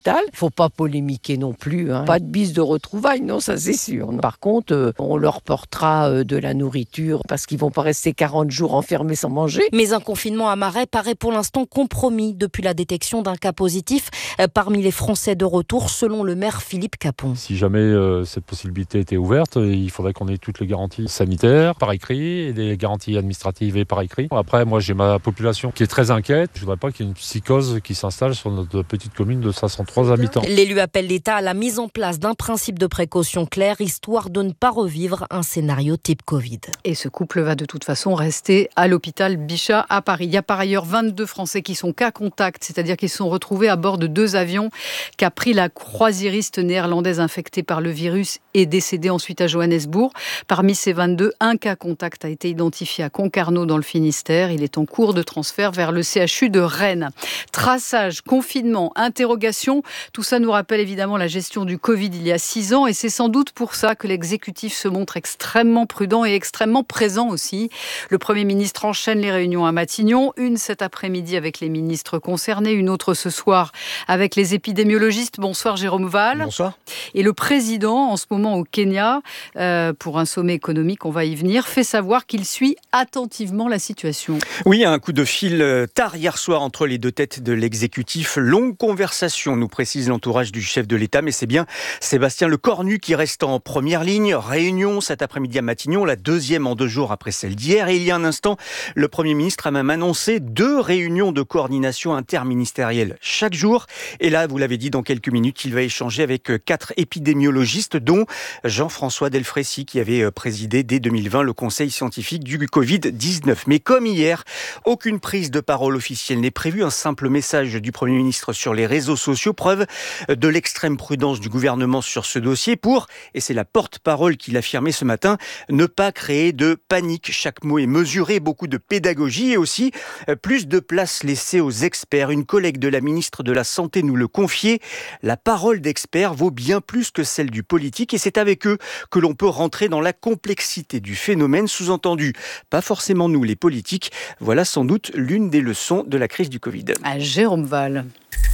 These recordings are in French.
l'hôpital. Faut pas polémiquer non plus, hein. Pas de bise de retrouvailles, non, ça c'est sûr. Par contre, on leur portera de la nourriture parce qu'ils vont pas rester 40 jours enfermés sans manger. Mais un confinement à Marais paraît pour l'instant compromis depuis la détection d'un cas positif parmi les Français de retour, selon le maire Philippe Capon. Si jamais cette possibilité était ouverte, il faudrait qu'on ait toutes les garanties sanitaires par écrit et des garanties administratives et par écrit. Après, moi j'ai ma population qui est très inquiète. Je voudrais pas qu'il y ait une psychose qui s'installe sur notre petite commune de 503 habitants. L'élu appelle l'État à la mise en place d'un principe de précaution clair, histoire de ne pas revivre un scénario type Covid. Et ce couple va de toute façon rester à l'hôpital Bichat à Paris. Il y a par ailleurs 22 Français qui sont cas contact, c'est-à-dire qu'ils sont retrouvés à bord de 2 avions qu'a pris la croisiériste néerlandaise infectée par le virus et décédée ensuite à Johannesburg. Parmi ces 22, un cas contact a été identifié à Concarneau dans le Finistère. Il est en cours de transfert vers le CHU de Rennes. Traçage, confinement, interrogation, tout ça nous rappelle évidemment la gestion du Covid il y a 6 ans et c'est sans doute pour ça que l'exécutif se montre extrêmement prudent et extrêmement présent aussi. Le Premier ministre enchaîne les réunions à Matignon, une cet après-midi avec les ministres concernés, une autre ce soir avec les épidémiologistes. Bonsoir Jérôme Val. Bonsoir. Et le président, en ce moment au Kenya, pour un sommet économique, on va y venir, fait savoir qu'il suit attentivement la situation. Oui, un coup de fil tard hier soir entre les deux têtes de l'exécutif. Longue conversation, nous précise l'entourage du chef de l'État, mais c'est bien Sébastien Lecornu qui reste en première ligne. Réunion cet après-midi à Matignon, la deuxième en 2 jours après celle d'hier. Et il y a un instant, le Premier ministre a même annoncé 2 réunions de coordination interministérielle chaque jour. Et là, vous l'avez dit, dans quelques minutes, il va échanger avec 4 épidémiologistes, dont Jean-François Delfrécy, qui avait présidé dès 2020 le conseil scientifique du Covid-19. Mais comme hier, aucune prise de parole officielle n'est prévue. Un simple message du Premier ministre sur les réseaux sociaux, preuve de l'extrême prudence du gouvernement sur ce dossier pour, et c'est la porte-parole qui l'affirmait ce matin, ne pas créer de panique. Chaque mot est mesuré, beaucoup de pédagogie et aussi plus de place laissée aux experts. Une collègue de la ministre de la Santé nous le confiait. La parole d'experts vaut bien plus que celle du politique et c'est avec eux que l'on peut rentrer dans la complexité du phénomène. Sous-entendu, pas forcément nous les politiques. Voilà sans doute l'une des leçons de la crise du Covid. À Jérôme Val.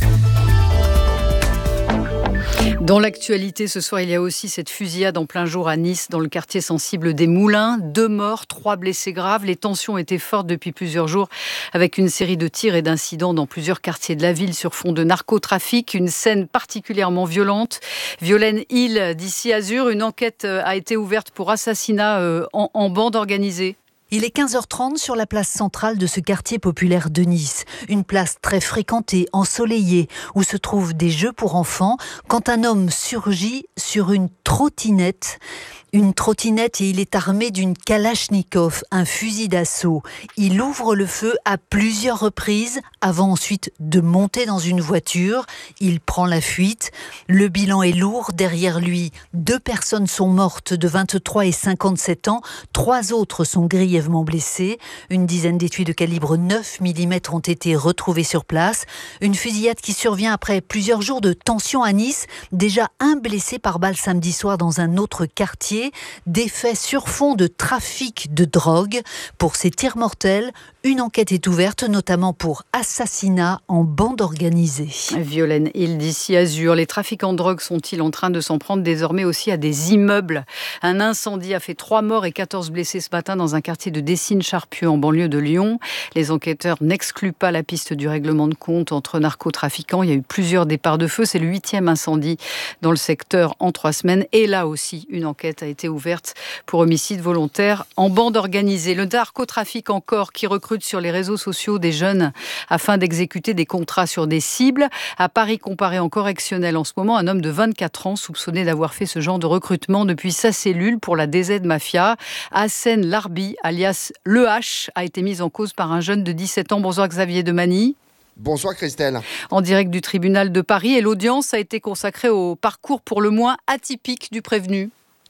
Dans l'actualité, ce soir, il y a aussi cette fusillade en plein jour à Nice, dans le quartier sensible des Moulins. 2 morts, 3 blessés graves. Les tensions étaient fortes depuis plusieurs jours, avec une série de tirs et d'incidents dans plusieurs quartiers de la ville sur fond de narcotrafic. Une scène particulièrement violente. Violaine Hill, d'ici Azur, une enquête a été ouverte pour assassinat en bande organisée. Il est 15h30 sur la place centrale de ce quartier populaire de Nice. Une place très fréquentée, ensoleillée, où se trouvent des jeux pour enfants, quand un homme surgit sur une trottinette. Une trottinette et il est armé d'une Kalachnikov, un fusil d'assaut. Il ouvre le feu à plusieurs reprises avant ensuite de monter dans une voiture. Il prend la fuite. Le bilan est lourd. Derrière lui, 2 personnes sont mortes de 23 et 57 ans. 3 autres sont grièvement blessées. Une dizaine d'étuis de calibre 9 mm ont été retrouvées sur place. Une fusillade qui survient après plusieurs jours de tension à Nice. Déjà un blessé par balle samedi soir dans un autre quartier. Des faits sur fond de trafic de drogue. Pour ces tirs mortels, une enquête est ouverte, notamment pour assassinat en bande organisée. Violaine Hill, d'ici Azur. Les trafiquants de drogue sont-ils en train de s'en prendre désormais aussi à des immeubles ? Un incendie a fait 3 morts et 14 blessés ce matin dans un quartier de Dessines-Charpieu en banlieue de Lyon. Les enquêteurs n'excluent pas la piste du règlement de compte entre narcotrafiquants. Il y a eu plusieurs départs de feu. C'est le 8e incendie dans le secteur en 3 semaines. Et là aussi, une enquête a été ouverte pour homicide volontaire en bande organisée. Le narcotrafic encore qui recrute sur les réseaux sociaux des jeunes afin d'exécuter des contrats sur des cibles. À Paris, comparé en correctionnel en ce moment, un homme de 24 ans soupçonné d'avoir fait ce genre de recrutement depuis sa cellule pour la DZ Mafia. Hassen Larbi, alias Le H, a été mis en cause par un jeune de 17 ans. Bonsoir Xavier Demany. Bonsoir Christelle. En direct du tribunal de Paris et l'audience a été consacrée au parcours pour le moins atypique du prévenu.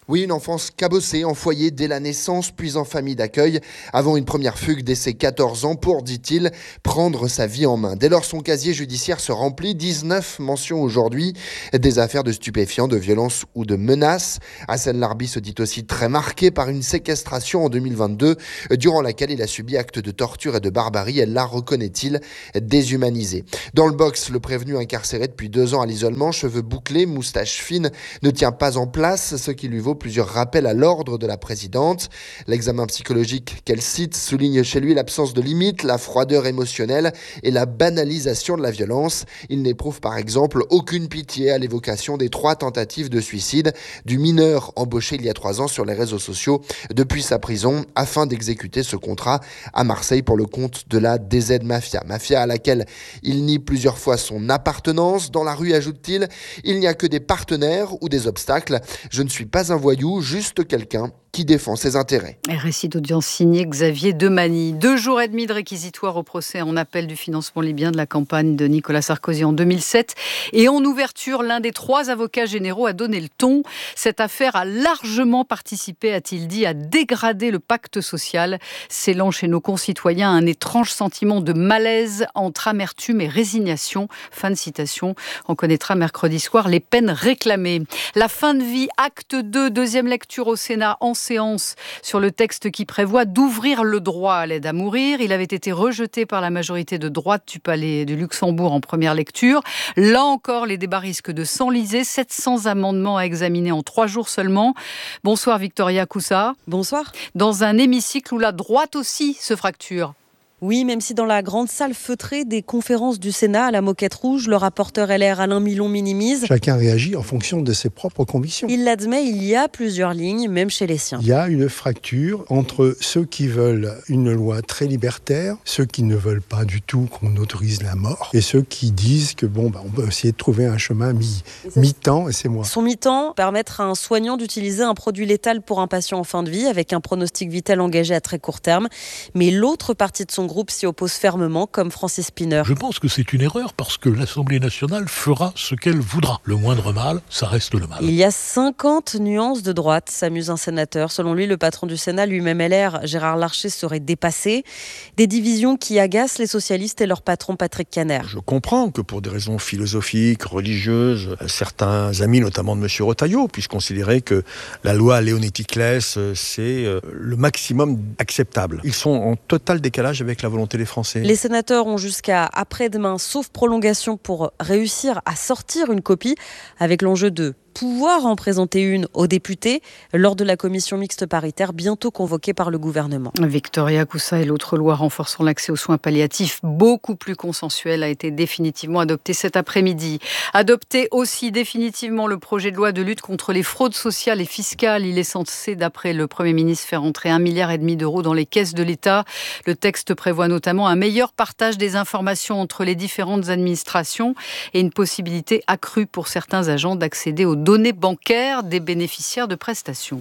Oui, une enfance cabossée en foyer dès la naissance, puis en famille d'accueil, avant une première fugue dès ses 14 ans pour, dit-il, prendre sa vie en main. Dès lors, son casier judiciaire se remplit, 19 mentions aujourd'hui, des affaires de stupéfiants, de violences ou de menaces. Hassan Larbi se dit aussi très marqué par une séquestration en 2022, durant laquelle il a subi actes de torture et de barbarie. Elle l'a, reconnaît-il, déshumanisé. Dans le box, le prévenu incarcéré depuis 2 ans à l'isolement, cheveux bouclés, moustache fine, ne tient pas en place, ce qui lui vaut plusieurs rappels à l'ordre de la présidente. L'examen psychologique qu'elle cite souligne chez lui l'absence de limite, la froideur émotionnelle et la banalisation de la violence. Il n'éprouve par exemple aucune pitié à l'évocation des 3 tentatives de suicide du mineur embauché il y a 3 ans sur les réseaux sociaux depuis sa prison afin d'exécuter ce contrat à Marseille pour le compte de la DZ Mafia. Mafia à laquelle il nie plusieurs fois son appartenance. Dans la rue, ajoute-t-il, il n'y a que des partenaires ou des obstacles. Je ne suis pas un voyou, juste quelqu'un qui défend ses intérêts. Récit d'audience signé Xavier Demany. 2 jours et demi de réquisitoire au procès en appel du financement libyen de la campagne de Nicolas Sarkozy en 2007. Et en ouverture, l'un des 3 avocats généraux a donné le ton. Cette affaire a largement participé, a-t-il dit, à dégrader le pacte social. S'élant chez nos concitoyens un étrange sentiment de malaise entre amertume et résignation. Fin de citation. On connaîtra mercredi soir les peines réclamées. La fin de vie, acte 2, deuxième lecture au Sénat en séance sur le texte qui prévoit d'ouvrir le droit à l'aide à mourir. Il avait été rejeté par la majorité de droite du Palais du Luxembourg en première lecture. Là encore, les débats risquent de s'enliser. 700 amendements à examiner en 3 jours seulement. Bonsoir Victoria Coussa. Bonsoir. Dans un hémicycle où la droite aussi se fracture. Oui, même si dans la grande salle feutrée des conférences du Sénat à la moquette rouge, le rapporteur LR Alain Milon minimise. Chacun réagit en fonction de ses propres convictions. Il l'admet, il y a plusieurs lignes, même chez les siens. Il y a une fracture entre ceux qui veulent une loi très libertaire, ceux qui ne veulent pas du tout qu'on autorise la mort, et ceux qui disent que on peut essayer de trouver un chemin mi-temps, et c'est moi. Son mi-temps, permettre à un soignant d'utiliser un produit létal pour un patient en fin de vie, avec un pronostic vital engagé à très court terme. Mais l'autre partie de son groupe s'y oppose fermement, comme Francis Spinner. Je pense que c'est une erreur parce que l'Assemblée nationale fera ce qu'elle voudra. Le moindre mal, ça reste le mal. Il y a 50 nuances de droite, s'amuse un sénateur. Selon lui, le patron du Sénat, lui-même LR, Gérard Larcher, serait dépassé. Des divisions qui agacent les socialistes et leur patron Patrick Kanner. Je comprends que pour des raisons philosophiques, religieuses, certains amis, notamment de M. Retailleau, puissent considérer que la loi Leonetti-Claes, c'est le maximum acceptable. Ils sont en total décalage avec la volonté des Français. Les sénateurs ont jusqu'à après-demain, sauf prolongation, pour réussir à sortir une copie, avec l'enjeu de pouvoir en présenter une aux députés lors de la commission mixte paritaire bientôt convoquée par le gouvernement. Victoria Coussa et l'autre loi renforçant l'accès aux soins palliatifs, beaucoup plus consensuelle, a été définitivement adoptée cet après-midi. Adopté aussi définitivement le projet de loi de lutte contre les fraudes sociales et fiscales. Il est censé, d'après le Premier ministre, faire entrer 1,5 milliard d'euros dans les caisses de l'État. Le texte prévoit notamment un meilleur partage des informations entre les différentes administrations et une possibilité accrue pour certains agents d'accéder aux données bancaires des bénéficiaires de prestations.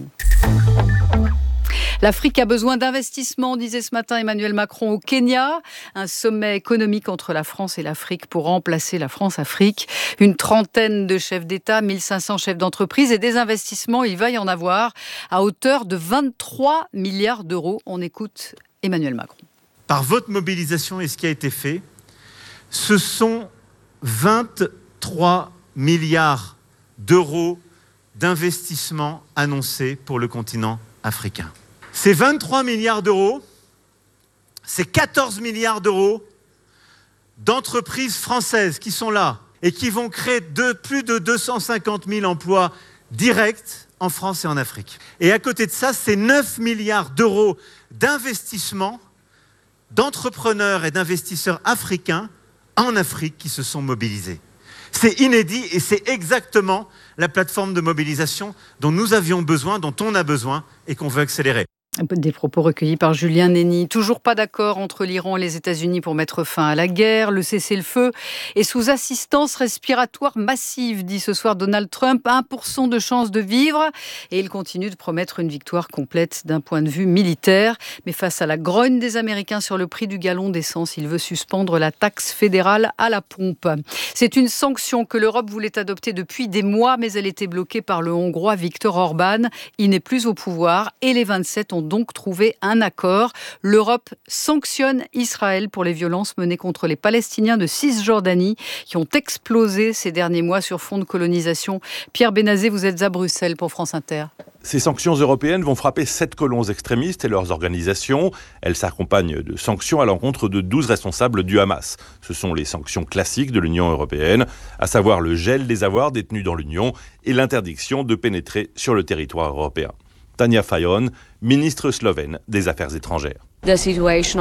L'Afrique a besoin d'investissements, disait ce matin Emmanuel Macron au Kenya. Un sommet économique entre la France et l'Afrique pour remplacer la France-Afrique. Une trentaine de chefs d'État, 1500 chefs d'entreprise et des investissements, il va y en avoir à hauteur de 23 milliards d'euros. On écoute Emmanuel Macron. Par votre mobilisation et ce qui a été fait, ce sont 23 milliards d'euros d'investissement annoncés pour le continent africain. Ces 23 milliards d'euros, c'est 14 milliards d'euros d'entreprises françaises qui sont là et qui vont créer plus de 250 000 emplois directs en France et en Afrique. Et à côté de ça, c'est 9 milliards d'euros d'investissement d'entrepreneurs et d'investisseurs africains en Afrique qui se sont mobilisés. C'est inédit et c'est exactement la plateforme de mobilisation dont nous avions besoin, dont on a besoin et qu'on veut accélérer. Des propos recueillis par Julien Nény. Toujours pas d'accord entre l'Iran et les États-Unis pour mettre fin à la guerre. Le cessez-le-feu est sous assistance respiratoire massive, dit ce soir Donald Trump. 1% de chance de vivre. Et il continue de promettre une victoire complète d'un point de vue militaire. Mais face à la grogne des Américains sur le prix du gallon d'essence, il veut suspendre la taxe fédérale à la pompe. C'est une sanction que l'Europe voulait adopter depuis des mois, mais elle était bloquée par le Hongrois Viktor Orban. Il n'est plus au pouvoir et les 27 ont donc trouvé un accord. L'Europe sanctionne Israël pour les violences menées contre les Palestiniens de Cisjordanie qui ont explosé ces derniers mois sur fond de colonisation. Pierre Benazé, vous êtes à Bruxelles pour France Inter. Ces sanctions européennes vont frapper 7 colons extrémistes et leurs organisations. Elles s'accompagnent de sanctions à l'encontre de 12 responsables du Hamas. Ce sont les sanctions classiques de l'Union européenne, à savoir le gel des avoirs détenus dans l'Union et l'interdiction de pénétrer sur le territoire européen. Tanja Fajon, ministre slovène des Affaires étrangères. La situation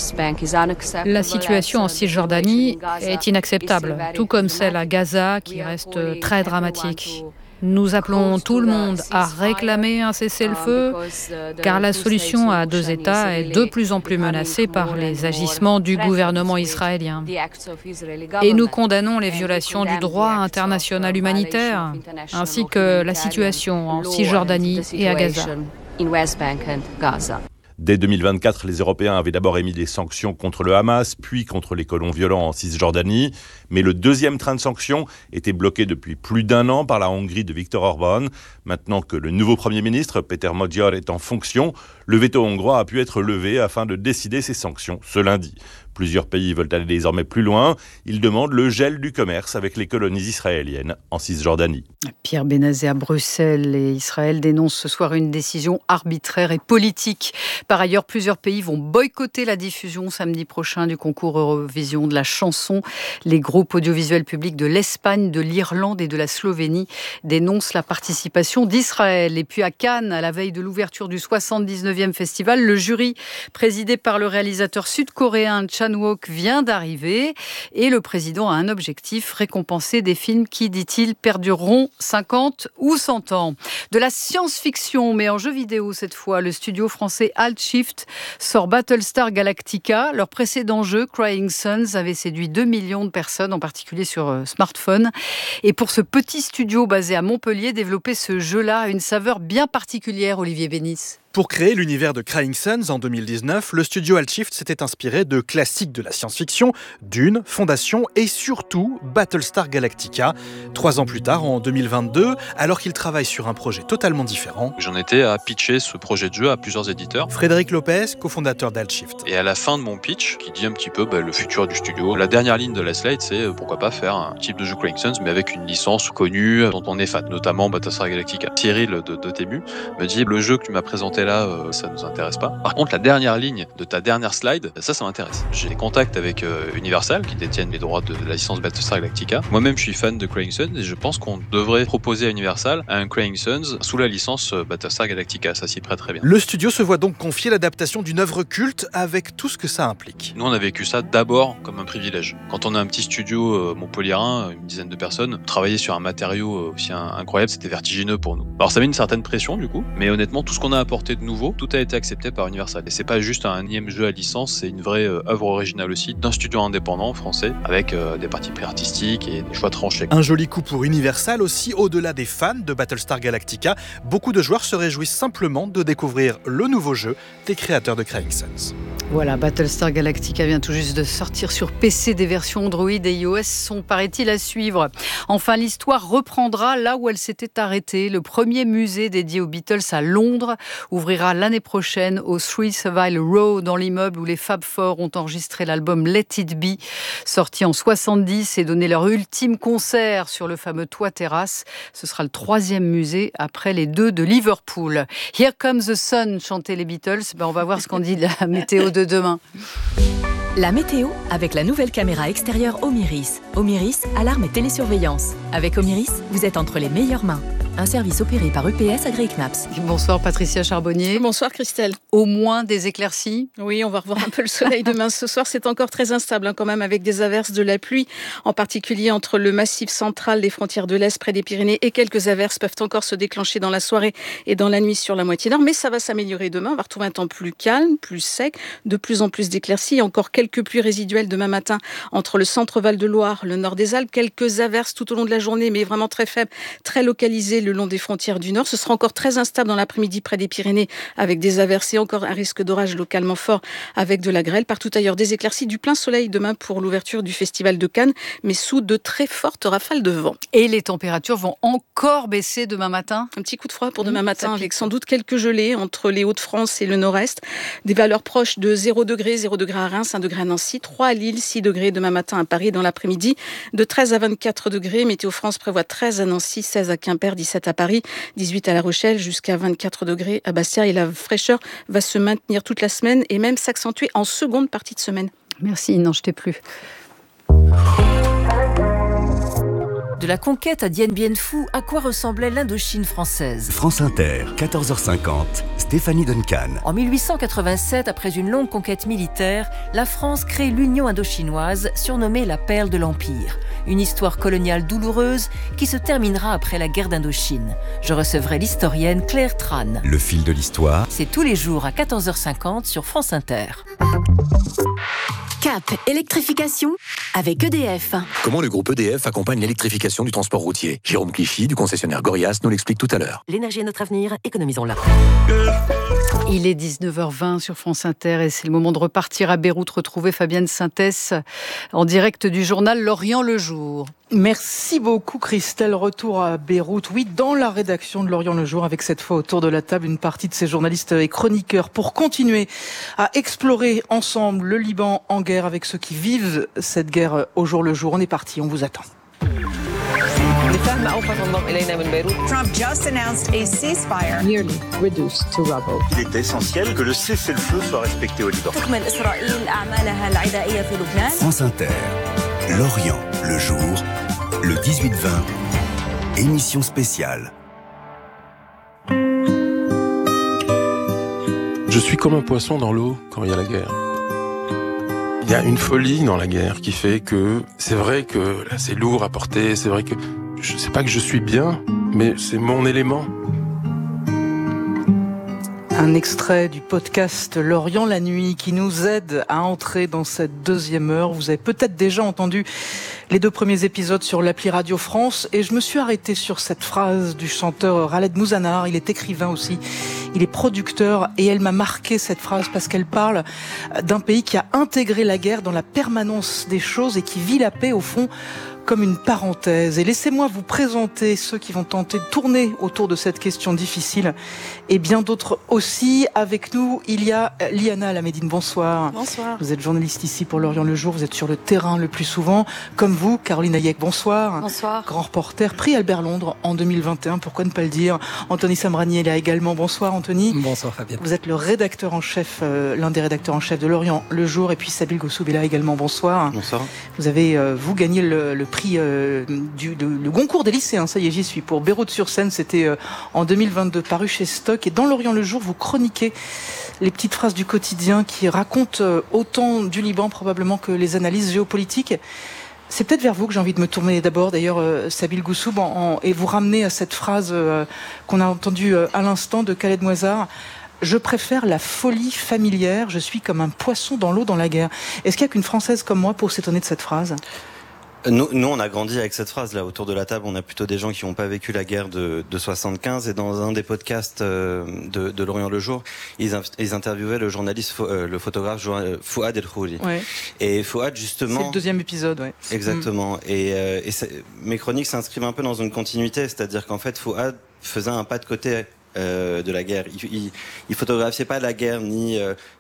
en Cisjordanie est inacceptable, tout comme celle à Gaza qui reste très dramatique. Nous appelons tout le monde à réclamer un cessez-le-feu, car la solution à 2 États est de plus en plus menacée par les agissements du gouvernement israélien. Et nous condamnons les violations du droit international humanitaire, ainsi que la situation en Cisjordanie et à Gaza. Dès 2024, les Européens avaient d'abord émis des sanctions contre le Hamas, puis contre les colons violents en Cisjordanie. Mais le deuxième train de sanctions était bloqué depuis plus d'1 an par la Hongrie de Viktor Orban. Maintenant que le nouveau Premier ministre, Péter Magyar, est en fonction, le veto hongrois a pu être levé afin de décider ces sanctions ce lundi. Plusieurs pays veulent aller désormais plus loin. Ils demandent le gel du commerce avec les colonies israéliennes en Cisjordanie. Pierre Benazé à Bruxelles et Israël dénoncent ce soir une décision arbitraire et politique. Par ailleurs, plusieurs pays vont boycotter la diffusion samedi prochain du concours Eurovision de la chanson. Les groupes audiovisuels publics de l'Espagne, de l'Irlande et de la Slovénie dénoncent la participation d'Israël. Et puis à Cannes, à la veille de l'ouverture du 79e festival, le jury présidé par le réalisateur sud-coréen Chan-wook vient d'arriver et le président a un objectif, récompenser des films qui, dit-il, perdureront 50 ou 100 ans. De la science-fiction, mais en jeu vidéo cette fois, le studio français Alt-Shift sort Battlestar Galactica. Leur précédent jeu, Crying Suns, avait séduit 2 millions de personnes, en particulier sur smartphone. Et pour ce petit studio basé à Montpellier, développer ce jeu-là a une saveur bien particulière, Olivier Bénis. Pour créer l'univers de Crying Suns en 2019, le studio Alt-Shift s'était inspiré de classiques de la science-fiction, Dune, Fondation et surtout Battlestar Galactica. 3 ans plus tard, en 2022, alors qu'il travaille sur un projet totalement différent. J'en étais à pitcher ce projet de jeu à plusieurs éditeurs. Frédéric Lopez, cofondateur d'Alt-Shift. Et à la fin de mon pitch, qui dit un petit peu le futur du studio, la dernière ligne de la slide, c'est pourquoi pas faire un type de jeu Crying Suns, mais avec une licence connue dont on est fan, notamment Battlestar Galactica. Cyril de Tému me dit, le jeu que tu m'as présenté là, ça nous intéresse pas. Par contre, la dernière ligne de ta dernière slide, ça m'intéresse. J'ai des contacts avec Universal qui détiennent les droits de la licence Battlestar Galactica. Moi-même, je suis fan de Crying Suns et je pense qu'on devrait proposer à Universal un Crying Suns sous la licence Battlestar Galactica. Ça s'y prête très bien. Le studio se voit donc confier l'adaptation d'une œuvre culte avec tout ce que ça implique. Nous, on a vécu ça d'abord comme un privilège. Quand on a un petit studio montpelliérain, une dizaine de personnes, travailler sur un matériau aussi incroyable, c'était vertigineux pour nous. Alors ça met une certaine pression du coup, mais honnêtement, tout ce qu'on a apporté de nouveau, tout a été accepté par Universal. Et c'est pas juste un énième jeu à licence, c'est une vraie œuvre originale aussi d'un studio indépendant français avec des parties pris artistiques et des choix tranchés. Un joli coup pour Universal aussi, au-delà des fans de Battlestar Galactica, beaucoup de joueurs se réjouissent simplement de découvrir le nouveau jeu des créateurs de Crying Suns. Voilà, Battlestar Galactica vient tout juste de sortir sur PC. Des versions Android et iOS sont, paraît-il, à suivre. Enfin, l'histoire reprendra là où elle s'était arrêtée. Le premier musée dédié aux Beatles à Londres ouvrira l'année prochaine au 3 Savile Row, dans l'immeuble où les Fab Four ont enregistré l'album Let It Be, sorti en 70 et donné leur ultime concert sur le fameux toit terrasse. Ce sera le 3e musée après les 2 de Liverpool. Here Comes the Sun, chantaient les Beatles. On va voir ce qu'en dit la météo de demain. La météo avec la nouvelle caméra extérieure Omiris. Omiris, alarme et télésurveillance. Avec Omiris, vous êtes entre les meilleures mains. un service opéré par EPS AgriKnaps. Bonsoir Patricia Charbonnier. Bonsoir Christelle. Au moins des éclaircies. Oui, on va revoir un peu le soleil demain. Ce soir, c'est encore très instable quand même, avec des averses, de la pluie, en particulier entre le massif central, les frontières de l'Est, près des Pyrénées, et quelques averses peuvent encore se déclencher dans la soirée et dans la nuit sur la moitié nord. Mais ça va s'améliorer demain. On va retrouver un temps plus calme, plus sec, de plus en plus d'éclaircies. Encore quelques pluies résiduelles demain matin entre le centre Val-de-Loire, le nord des Alpes. Quelques averses tout au long de la journée, mais vraiment très faibles, très localisées le long des frontières du nord. Ce sera encore très instable dans l'après-midi près des Pyrénées, avec des averses et encore un risque d'orage localement fort avec de la grêle. Partout ailleurs, des éclaircies, du plein soleil demain pour l'ouverture du Festival de Cannes, mais sous de très fortes rafales de vent. Et les températures vont encore baisser demain matin. Un petit coup de froid pour demain matin, avec sans doute quelques gelées entre les Hauts-de-France et le Nord-Est. Des valeurs proches de 0 degré à Reims, 1 degré à Nancy, 3 à Lille, 6 degrés demain matin à Paris dans l'après-midi, de 13 à 24 degrés. Météo France prévoit 13 à Nancy, 16 à Quimper, 17 à Paris, 18 à La Rochelle, jusqu'à 24 degrés à Bastia. Et la fraîcheur va se maintenir toute la semaine et même s'accentuer en seconde partie de semaine. Merci, n'en jetez plus. De la conquête à Dien Bien Phu, à quoi ressemblait l'Indochine française ? France Inter, 14h50, Stéphanie Duncan. En 1887, après une longue conquête militaire, la France crée l'Union indochinoise, surnommée la Perle de l'Empire. Une histoire coloniale douloureuse qui se terminera après la guerre d'Indochine. Je recevrai l'historienne Claire Tran. Le fil de l'histoire. C'est tous les jours à 14h50 sur France Inter. Cap électrification avec EDF. Comment le groupe EDF accompagne l'électrification du transport routier ? Jérôme Clichy, du concessionnaire Gorias, nous l'explique tout à l'heure. L'énergie est notre avenir, économisons-la. Il est 19h20 sur France Inter et c'est le moment de repartir à Beyrouth, retrouver Fabienne Sintès en direct du journal L'Orient le Jour. Merci beaucoup Christelle, retour à Beyrouth, oui, dans la rédaction de L'Orient le Jour, avec cette fois autour de la table une partie de ces journalistes et chroniqueurs pour continuer à explorer ensemble le Liban en guerre avec ceux qui vivent cette guerre au jour le jour. On est parti, on vous attend. Trump just announced a ceasefire nearly reduced to rubble. Il est essentiel que le cessez-le-feu soit respecté au Liban. France Inter, L'Orient, le jour, le 18-20, émission spéciale. Je suis comme un poisson dans l'eau quand il y a la guerre. Il y a une folie dans la guerre qui fait que c'est vrai que là, c'est lourd à porter, c'est vrai que je sais pas que je suis bien, mais c'est mon élément. Un extrait du podcast L'Orient la nuit qui nous aide à entrer dans cette deuxième heure. Vous avez peut-être déjà entendu les 2 premiers épisodes sur l'appli Radio France et je me suis arrêtée sur cette phrase du chanteur Khaled Mouzanar. Il est écrivain aussi, il est producteur et elle m'a marqué cette phrase parce qu'elle parle d'un pays qui a intégré la guerre dans la permanence des choses et qui vit la paix au fond comme une parenthèse. Et laissez-moi vous présenter ceux qui vont tenter de tourner autour de cette question difficile et bien d'autres aussi. Avec nous, il y a Liana Alameddine. Bonsoir. Bonsoir. Vous êtes journaliste ici pour L'Orient le Jour. Vous êtes sur le terrain le plus souvent. Comme vous, Caroline Hayek. Bonsoir. Bonsoir. Grand reporter, prix Albert Londres en 2021. Pourquoi ne pas le dire? Anthony Samrani est là également. Bonsoir Anthony. Bonsoir Fabienne. Vous êtes le rédacteur en chef, l'un des rédacteurs en chef de L'Orient le Jour. Et puis Sabine Goussoub est là également. Bonsoir. Bonsoir. Vous avez vous gagné le prix le Goncourt des lycéens, ça y est, j'y suis, pour Beyrouth-sur-Seine, c'était en 2022, paru chez Stock. Et dans L'Orient le Jour, vous chroniquez les petites phrases du quotidien qui racontent autant du Liban probablement que les analyses géopolitiques. C'est peut-être vers vous que j'ai envie de me tourner d'abord, d'ailleurs, Sabine Goussoub, et vous ramener à cette phrase qu'on a entendue à l'instant de Khaled Mouzanar. Je préfère la folie familière, je suis comme un poisson dans l'eau dans la guerre. Est-ce qu'il n'y a qu'une Française comme moi pour s'étonner de cette phrase ? Nous, on a grandi avec cette phrase-là. Autour de la table, on a plutôt des gens qui n'ont pas vécu la guerre de 75. Et dans un des podcasts de L'Orient le Jour, ils interviewaient le journaliste, le photographe Fouad El Khouri. Ouais. Et Fouad, justement... C'est le deuxième épisode, ouais. Exactement. Et mes chroniques s'inscrivent un peu dans une continuité. C'est-à-dire qu'en fait, Fouad faisait un pas de côté de la guerre. Il photographiait pas la guerre, ni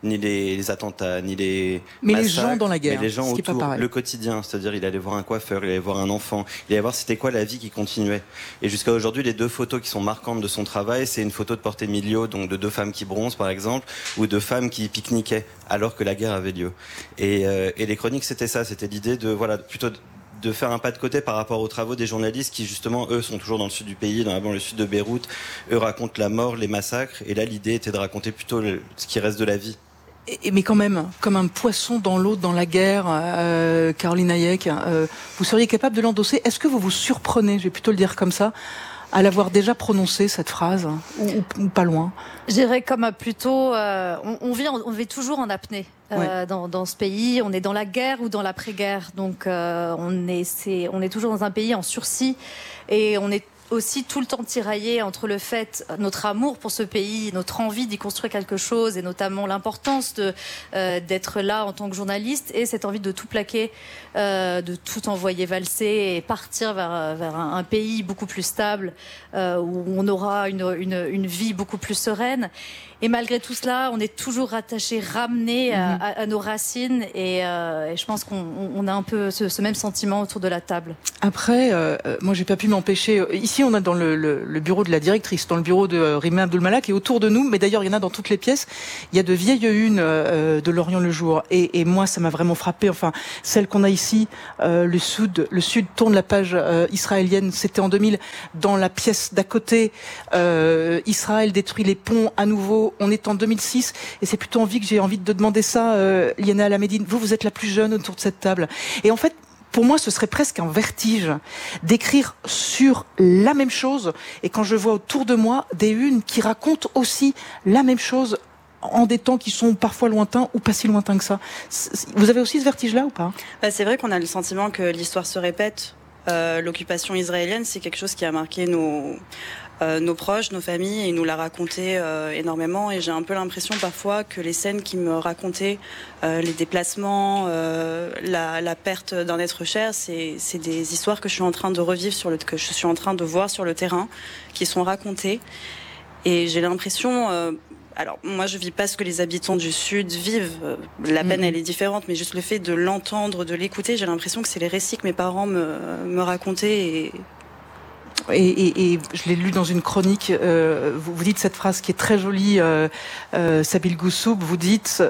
les attentats, ni les massacres, les gens dans la guerre, mais les gens ce qui autour, est pas pareil. le quotidien. C'est-à-dire, il allait voir un coiffeur, il allait voir un enfant, il allait voir c'était quoi la vie qui continuait. Et jusqu'à aujourd'hui, les 2 photos qui sont marquantes de son travail, c'est une photo de Porte Emilio, donc de 2 femmes qui bronzent, par exemple, ou de femmes qui pique-niquaient alors que la guerre avait lieu. Et les chroniques, c'était ça, c'était l'idée de, voilà, plutôt de faire un pas de côté par rapport aux travaux des journalistes qui justement eux sont toujours dans le sud du pays, dans le sud de Beyrouth. Eux racontent la mort, les massacres, et là l'idée était de raconter plutôt ce qui reste de la vie. Mais quand même, comme un poisson dans l'eau, dans la guerre, Caroline Hayek, vous seriez capable de l'endosser. Est-ce que vous vous surprenez, je vais plutôt le dire comme ça, à l'avoir déjà prononcé cette phrase, ou pas loin? Je dirais comme plutôt, on vit toujours en apnée dans ce pays. On est dans la guerre ou dans l'après-guerre, donc on est toujours dans un pays en sursis, et on est aussi tout le temps tiraillé entre le fait, notre amour pour ce pays, notre envie d'y construire quelque chose, et notamment l'importance d'être là en tant que journaliste, et cette envie de tout plaquer, de tout envoyer valser et partir vers un pays beaucoup plus stable, où on aura une vie beaucoup plus sereine. Et malgré tout cela, on est toujours rattaché, ramené à nos racines, et je pense qu'on a un peu ce même sentiment autour de la table. Après, moi j'ai pas pu m'empêcher. Ici on a dans le bureau de la directrice, dans le bureau de Rima Abdul-Malak, et autour de nous, mais d'ailleurs il y en a dans toutes les pièces, il y a de vieilles unes de L'Orient le Jour. Et moi ça m'a vraiment frappé. Enfin, celle qu'on a ici, le Sud tourne la page israélienne. C'était en 2000. Dans la pièce d'à côté, Israël détruit les ponts à nouveau. On est en 2006, et c'est plutôt j'ai envie de demander ça, Liana Alamedine. Vous êtes la plus jeune autour de cette table. Et en fait, pour moi, ce serait presque un vertige d'écrire sur la même chose. Et quand je vois autour de moi des unes qui racontent aussi la même chose en des temps qui sont parfois lointains ou pas si lointains que ça. Vous avez aussi ce vertige-là ou pas? C'est vrai qu'on a le sentiment que l'histoire se répète. L'occupation israélienne, c'est quelque chose qui a marqué nos proches, nos familles, et il nous l'a raconté énormément, et j'ai un peu l'impression parfois que les scènes qui me racontaient les déplacements, la perte d'un être cher, c'est des histoires que je suis en train de revivre, que je suis en train de voir sur le terrain, qui sont racontées, et j'ai l'impression... alors, moi, je vis pas ce que les habitants du Sud vivent. La peine, elle est différente, mais juste le fait de l'entendre, de l'écouter, j'ai l'impression que c'est les récits que mes parents me racontaient, Et je l'ai lu dans une chronique, vous dites cette phrase qui est très jolie, Sabil Goussoub, vous dites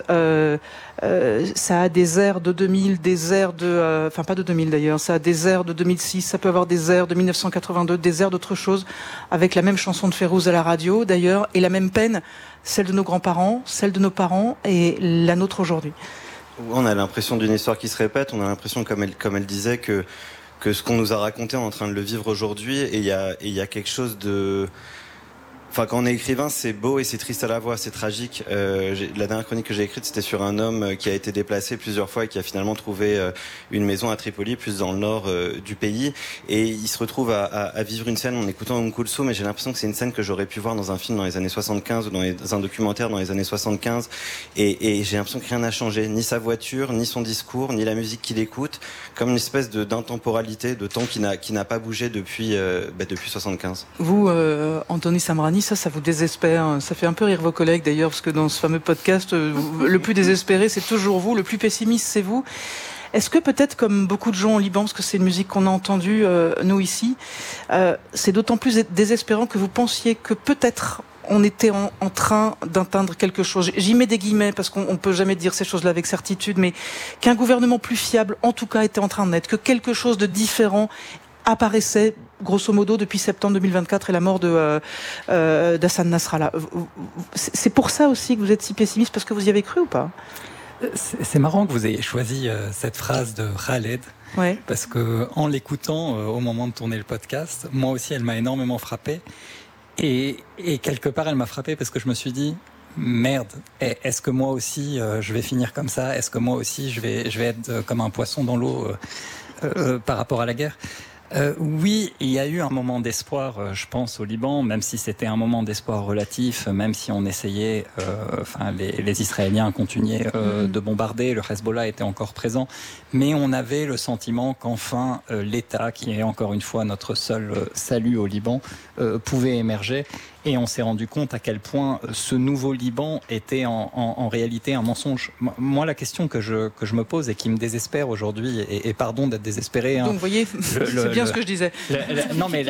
ça a des airs de 2000, des airs de... enfin pas de 2000 d'ailleurs, ça a des airs de 2006, ça peut avoir des airs de 1982, des airs d'autre chose, avec la même chanson de Férouz à la radio d'ailleurs, et la même peine, celle de nos grands-parents, celle de nos parents, et la nôtre aujourd'hui. On a l'impression d'une histoire qui se répète, on a l'impression, comme elle disait, que ce qu'on nous a raconté, on est en train de le vivre aujourd'hui, et il y a quelque chose de... Enfin, quand on est écrivain, c'est beau et c'est triste à la fois, c'est tragique. La dernière chronique que j'ai écrite, c'était sur un homme qui a été déplacé plusieurs fois et qui a finalement trouvé une maison à Tripoli, plus dans le nord du pays. Et il se retrouve à vivre une scène en écoutant Kulthum, mais j'ai l'impression que c'est une scène que j'aurais pu voir dans un film dans les années 75 ou dans un documentaire dans les années 75. Et j'ai l'impression que rien n'a changé, ni sa voiture, ni son discours, ni la musique qu'il écoute, comme une espèce d'intemporalité, de temps qui n'a pas bougé depuis 75. Vous, Anthony Samrani, ça vous désespère? Ça fait un peu rire vos collègues d'ailleurs, parce que dans ce fameux podcast, le plus désespéré c'est toujours vous, le plus pessimiste c'est vous. Est-ce que peut-être, comme beaucoup de gens au Liban, parce que c'est une musique qu'on a entendue nous ici, c'est d'autant plus désespérant que vous pensiez que peut-être on était en train d'atteindre quelque chose, j'y mets des guillemets parce qu'on ne peut jamais dire ces choses-là avec certitude, mais qu'un gouvernement plus fiable en tout cas était en train de naître, que quelque chose de différent apparaissait grosso modo depuis septembre 2024 et la mort d'Hassan Nasrallah. C'est pour ça aussi que vous êtes si pessimiste, parce que vous y avez cru ou pas? C'est marrant que vous ayez choisi cette phrase de Khaled, parce que en l'écoutant au moment de tourner le podcast, moi aussi elle m'a énormément frappé, et quelque part elle m'a frappé parce que je me suis dit merde, est-ce que moi aussi je vais finir comme ça? Est-ce que moi aussi je vais être comme un poisson dans l'eau par rapport à la guerre? Oui, il y a eu un moment d'espoir, je pense, au Liban, même si c'était un moment d'espoir relatif, même si on essayait, les Israéliens continuaient de bombarder, le Hezbollah était encore présent, mais on avait le sentiment qu'enfin l'État, qui est encore une fois notre seul salut au Liban, pouvait émerger. Et on s'est rendu compte à quel point ce nouveau Liban était en réalité un mensonge. Moi, la question que je me pose et qui me désespère aujourd'hui, et pardon d'être désespéré... Donc, vous voyez, c'est bien ce que je disais. Non, mais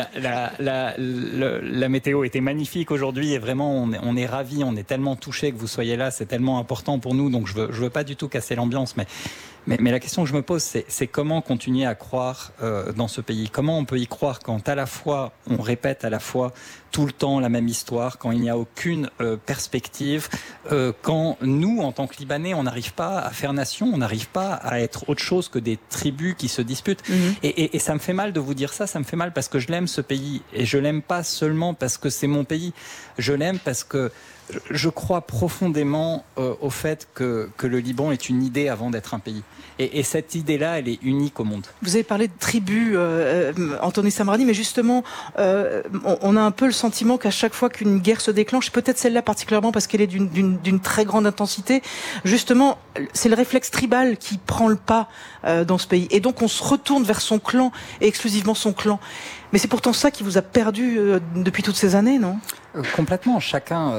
la météo était magnifique aujourd'hui, et vraiment, on est ravis, on est tellement touchés que vous soyez là, c'est tellement important pour nous, donc je veux pas du tout casser l'ambiance, mais Mais la question que je me pose, c'est comment continuer à croire dans ce pays? Comment on peut y croire quand à la fois on répète à la fois tout le temps la même histoire, quand il n'y a aucune perspective, quand nous, en tant que Libanais, on n'arrive pas à faire nation, on n'arrive pas à être autre chose que des tribus qui se disputent. Et ça me fait mal de vous dire ça me fait mal parce que je l'aime ce pays, et je l'aime pas seulement parce que c'est mon pays, je l'aime parce que je crois profondément au fait que le Liban est une idée avant d'être un pays. Et cette idée-là, elle est unique au monde. Vous avez parlé de tribus, Anthony Samrani, mais justement, on a un peu le sentiment qu'à chaque fois qu'une guerre se déclenche, peut-être celle-là particulièrement parce qu'elle est d'une très grande intensité, justement, c'est le réflexe tribal qui prend le pas dans ce pays. Et donc on se retourne vers son clan, et exclusivement son clan. Mais c'est pourtant ça qui vous a perdu depuis toutes ces années, non ? Complètement. Chacun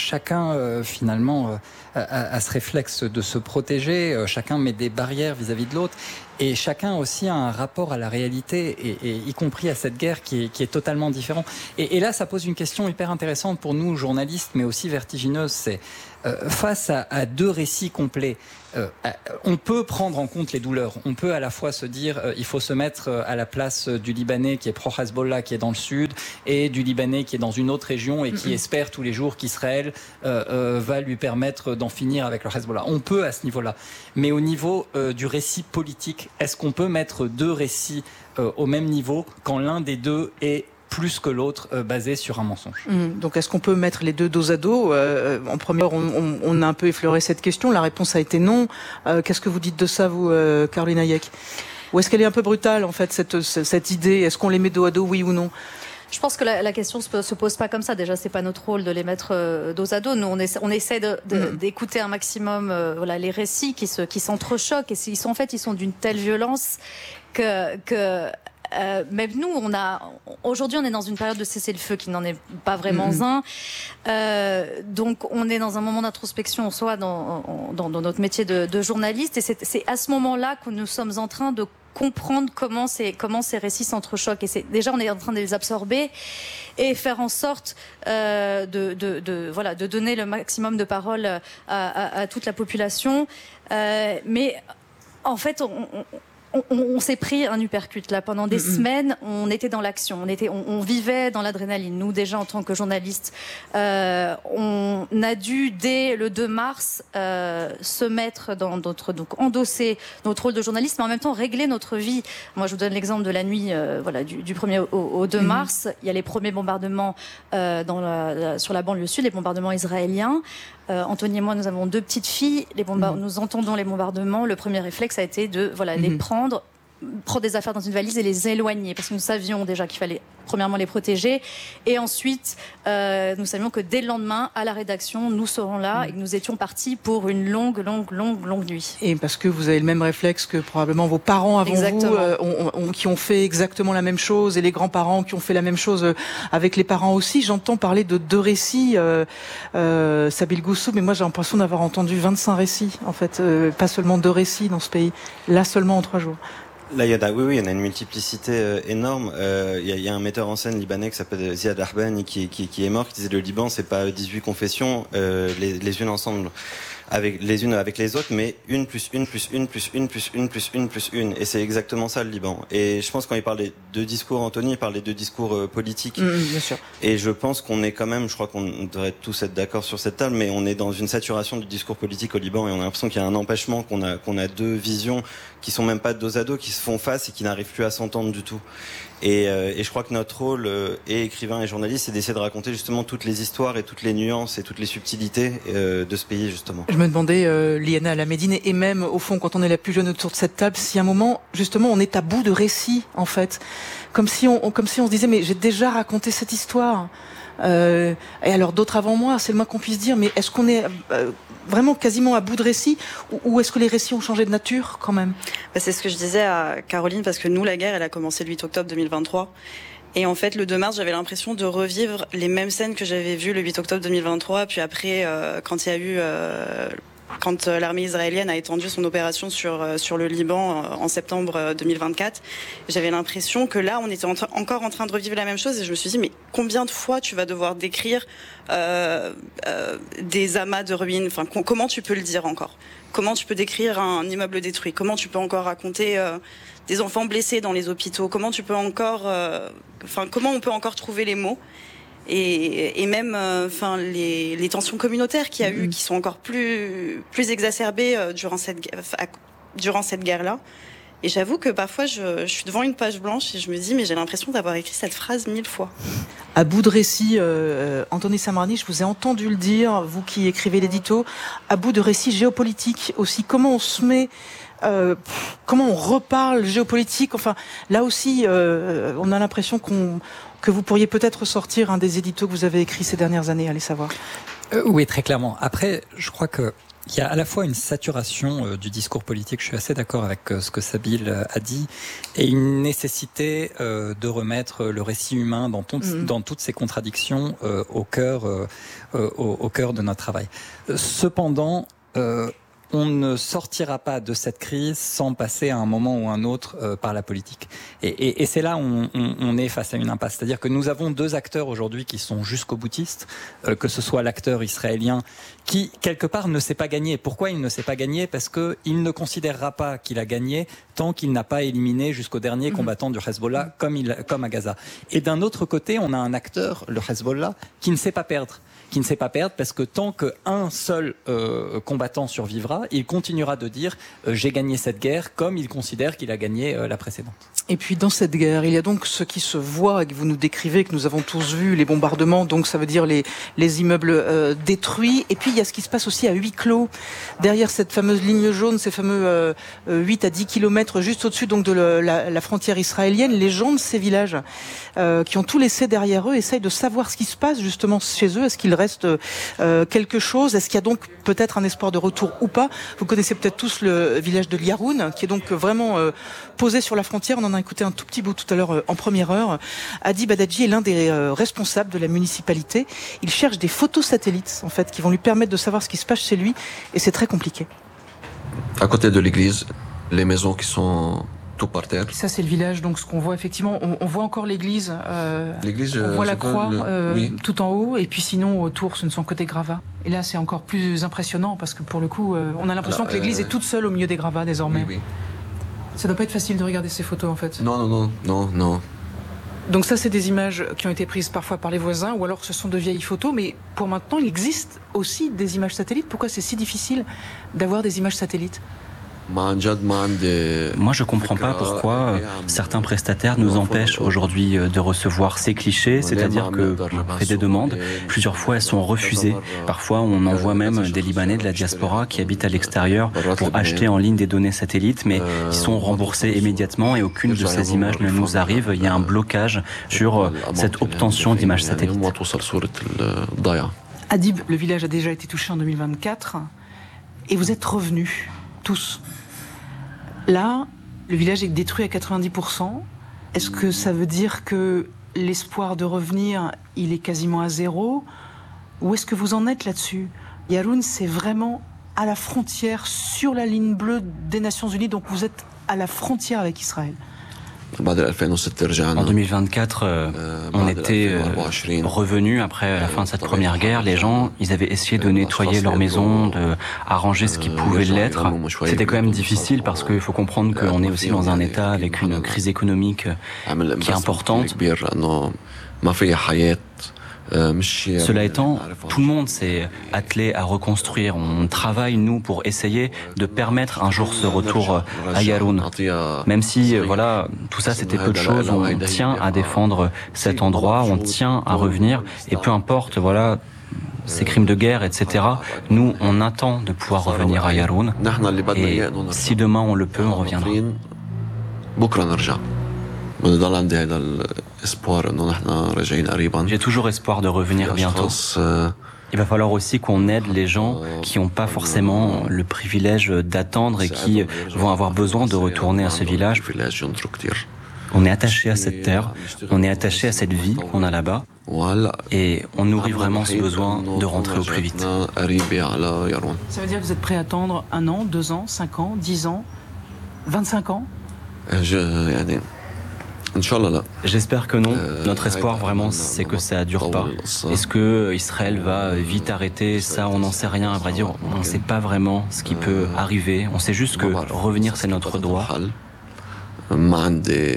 finalement a ce réflexe de se protéger. Chacun met des barrières vis-à-vis de l'autre. Et chacun aussi a un rapport à la réalité, et y compris à cette guerre qui est totalement différent. Et là, ça pose une question hyper intéressante pour nous, journalistes, mais aussi vertigineuse. C'est face à deux récits complets, on peut prendre en compte les douleurs. On peut à la fois se dire il faut se mettre à la place du Libanais qui est pro-Hezbollah, qui est dans le sud, et du Libanais qui est dans une autre région et qui espère tous les jours qu'Israël va lui permettre d'en finir avec le Hezbollah. On peut à ce niveau-là. Mais au niveau du récit politique, est-ce qu'on peut mettre deux récits au même niveau quand l'un des deux est plus que l'autre basé sur un mensonge. Donc est-ce qu'on peut mettre les deux dos à dos ? En première, on a un peu effleuré cette question, la réponse a été non. Qu'est-ce que vous dites de ça, vous, Caroline Hayek ? Ou est-ce qu'elle est un peu brutale, en fait, cette idée ? Est-ce qu'on les met dos à dos, oui ou non ? Je pense que la question se pose pas comme ça. Déjà, c'est pas notre rôle de les mettre dos à dos. Nous, on essaie d'écouter un maximum, les récits qui s'entrechoquent, et ils sont d'une telle violence que même nous, aujourd'hui, on est dans une période de cessez-le-feu qui n'en est pas vraiment un. Donc, on est dans un moment d'introspection, soit dans notre métier de journaliste, et c'est à ce moment-là que nous sommes en train de comprendre comment ces récits s'entrechoquent. Et déjà, on est en train de les absorber et faire en sorte de donner le maximum de parole à toute la population. Mais en fait, on s'est pris un uppercut là pendant des semaines. On était dans l'action, on vivait dans l'adrénaline. Nous, déjà en tant que journalistes, on a dû dès le 2 mars se mettre donc endosser notre rôle de journaliste, mais en même temps régler notre vie. Moi, je vous donne l'exemple de la nuit, du 1er au 2 mars. Il y a les premiers bombardements sur la banlieue sud, les bombardements israéliens. Anthony et moi, nous avons 2 petites filles. Nous entendons les bombardements. Le premier réflexe a été de les prendre des affaires dans une valise et les éloigner, parce que nous savions déjà qu'il fallait premièrement les protéger, et ensuite nous savions que dès le lendemain à la rédaction nous serons là et que nous étions partis pour une longue nuit. Et parce que vous avez le même réflexe que probablement vos parents avant vous, qui ont fait exactement la même chose, et les grands-parents qui ont fait la même chose avec les parents aussi. J'entends parler de 2 récits, Sabine Goussou, mais moi j'ai l'impression d'avoir entendu 25 récits en fait, pas seulement 2 récits dans ce pays, là seulement en 3 jours. Là, il y en a une multiplicité énorme. Il y a un metteur en scène libanais qui s'appelle Ziad Arbani qui est mort, qui disait le Liban, c'est pas 18 confessions, les unes ensemble, les unes avec les autres, mais une plus une plus une plus une plus une plus une plus une. Et c'est exactement ça le Liban. Et je pense quand il parle des 2 discours, Anthony, il parle des 2 discours politiques. Bien sûr. Et je pense qu'on est quand même, je crois qu'on devrait tous être d'accord sur cette table, mais on est dans une saturation du discours politique au Liban, et on a l'impression qu'il y a un empêchement, qu'on a 2 visions qui sont même pas de dos à dos, qui se font face et qui n'arrivent plus à s'entendre du tout. Et je crois que notre rôle, et écrivain et journaliste, c'est d'essayer de raconter justement toutes les histoires et toutes les nuances et toutes les subtilités de ce pays, justement. Je me demandais, Liana Alameddine, et même au fond, quand on est la plus jeune autour de cette table, si à un moment, justement, on est à bout de récits, en fait, comme si on se disait, mais j'ai déjà raconté cette histoire. Et alors d'autres avant moi, c'est le moins qu'on puisse dire, mais est-ce qu'on est vraiment quasiment à bout de récits, ou est-ce que les récits ont changé de nature quand même ? C'est ce que je disais à Caroline, parce que nous, la guerre, elle a commencé le 8 octobre 2023. Et en fait, le 2 mars, j'avais l'impression de revivre les mêmes scènes que j'avais vues le 8 octobre 2023. Puis après, quand il y a eu quand l'armée israélienne a étendu son opération sur le Liban en septembre 2024. J'avais l'impression que là, on était encore en train de revivre la même chose et je me suis dit, mais combien de fois tu vas devoir décrire des amas de ruines, enfin, comment tu peux le dire encore ? Comment tu peux décrire un immeuble détruit ? Comment tu peux encore raconter des enfants blessés dans les hôpitaux ? Comment tu peux encore, comment on peut encore trouver les mots ? Et même, les tensions communautaires qu'il y a eu, qui sont encore plus exacerbées durant cette guerre-là. Et j'avoue que parfois, je suis devant une page blanche et je me dis, mais j'ai l'impression d'avoir écrit cette phrase 1000 fois. À bout de récit, Anthony Samrani, je vous ai entendu le dire, vous qui écrivez l'édito, à bout de récit géopolitique aussi. Comment on se met, comment on reparle géopolitique ? Enfin, là aussi, on a l'impression que vous pourriez peut-être sortir un des éditos que vous avez écrits ces dernières années, allez savoir. Oui, très clairement. Après, je crois que il y a à la fois une saturation du discours politique, je suis assez d'accord avec ce que Sabile a dit, et une nécessité de remettre le récit humain dans toutes ses contradictions au cœur de notre travail. Cependant, on ne sortira pas de cette crise sans passer à un moment ou un autre par la politique. Et c'est là où on est face à une impasse. C'est-à-dire que nous avons deux acteurs aujourd'hui qui sont jusqu'au boutiste, que ce soit l'acteur israélien qui, quelque part, ne sait pas gagner. Pourquoi il ne sait pas gagner ? Parce qu'il ne considérera pas qu'il a gagné tant qu'il n'a pas éliminé jusqu'au dernier combattant du Hezbollah, comme à Gaza. Et d'un autre côté, on a un acteur, le Hezbollah, qui ne sait pas perdre. Parce que tant qu'un seul combattant survivra, il continuera de dire j'ai gagné cette guerre comme il considère qu'il a gagné la précédente. Et puis dans cette guerre, il y a donc ce qui se voit et que vous nous décrivez, que nous avons tous vu, les bombardements, donc ça veut dire les immeubles détruits. Et puis il y a ce qui se passe aussi à huis clos, derrière cette fameuse ligne jaune, ces fameux 8 à 10 kilomètres juste au-dessus donc de la frontière israélienne. Les gens de ces villages qui ont tout laissé derrière eux essayent de savoir ce qui se passe justement chez eux. Est-ce qu'il reste quelque chose ? Est-ce qu'il y a donc peut-être un espoir de retour ou pas ? Vous connaissez peut-être tous le village de Liaroun, qui est donc vraiment posé sur la frontière. On en a écouté un tout petit bout tout à l'heure en première heure. Adi Badadji est l'un des responsables de la municipalité. Il cherche des photos satellites, en fait, qui vont lui permettre de savoir ce qui se passe chez lui, et c'est très compliqué. À côté de l'église, les maisons qui sont tout par terre. Ça, c'est le village, donc ce qu'on voit effectivement, on voit encore l'église. On voit la croix tout en haut, et puis sinon autour, ce ne sont que des gravats. Et là, c'est encore plus impressionnant parce que pour le coup, on a l'impression que l'église est toute seule au milieu des gravats désormais. Oui. Ça doit pas être facile de regarder ces photos en fait. Non. Donc ça, c'est des images qui ont été prises parfois par les voisins, ou alors ce sont de vieilles photos, mais pour maintenant, il existe aussi des images satellites. Pourquoi c'est si difficile d'avoir des images satellites ? Moi, je comprends pas pourquoi certains prestataires nous empêchent aujourd'hui de recevoir ces clichés, c'est-à-dire que on fait des demandes, plusieurs fois elles sont refusées. Parfois, on envoie même des Libanais de la diaspora qui habitent à l'extérieur pour acheter en ligne des données satellites, mais qui sont remboursées immédiatement et aucune de ces images ne nous arrive. Il y a un blocage sur cette obtention d'images satellites. Adib, le village a déjà été touché en 2024 et vous êtes revenus tous. Là, le village est détruit à 90%. Est-ce que ça veut dire que l'espoir de revenir, il est quasiment à zéro ? Où est-ce que vous en êtes là-dessus ? Yaroun, c'est vraiment à la frontière, sur la ligne bleue des Nations Unies, donc vous êtes à la frontière avec Israël. En 2024, on était revenus après la fin de cette première guerre. Les gens, ils avaient essayé de nettoyer leur maison, de arranger ce qui pouvait l'être. C'était quand même difficile parce qu'il faut comprendre qu'on est aussi dans un état avec une crise économique qui est importante. Cela étant, tout le monde s'est attelé à reconstruire. On travaille, nous, pour essayer de permettre un jour ce retour à Yaroun. Même si, voilà, tout ça c'était peu de choses, on tient à défendre cet endroit, on tient à revenir, et peu importe, voilà, ces crimes de guerre, etc. Nous, on attend de pouvoir revenir à Yaroun, et si demain on le peut, on reviendra. J'ai toujours espoir de revenir bientôt. Il va falloir aussi qu'on aide les gens qui n'ont pas forcément le privilège d'attendre et qui vont avoir besoin de retourner à ce village. On est attaché à cette terre, on est attaché à cette vie qu'on a là-bas, et on nourrit vraiment ce besoin de rentrer au plus vite. Ça veut dire que vous êtes prêt à attendre 1 an, 2 ans, 5 ans, 10 ans, 25 ans? J'espère que non. Notre espoir vraiment, c'est que ça dure pas. Est-ce que Israël va vite arrêter? Ça, on n'en sait rien. À vrai dire, on ne sait pas vraiment ce qui peut arriver. On sait juste que revenir, c'est notre droit. On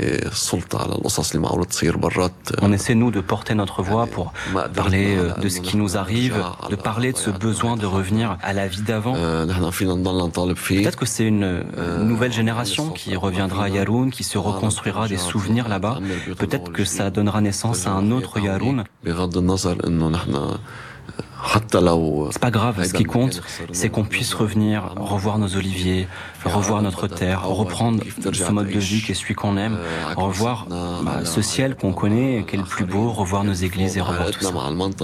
essaie, nous, de porter notre voix pour parler de ce qui nous arrive, de parler de ce besoin de revenir à la vie d'avant. Peut-être que c'est une nouvelle génération qui reviendra à Yaroun, qui se reconstruira des souvenirs là-bas. Peut-être que ça donnera naissance à un autre Yaroun. C'est pas grave, ce qui compte, c'est qu'on puisse revenir, revoir nos oliviers, revoir notre terre, reprendre ce mode de vie qui est celui qu'on aime, revoir ce ciel qu'on connaît, qui est le plus beau, revoir nos églises et revoir tout ça.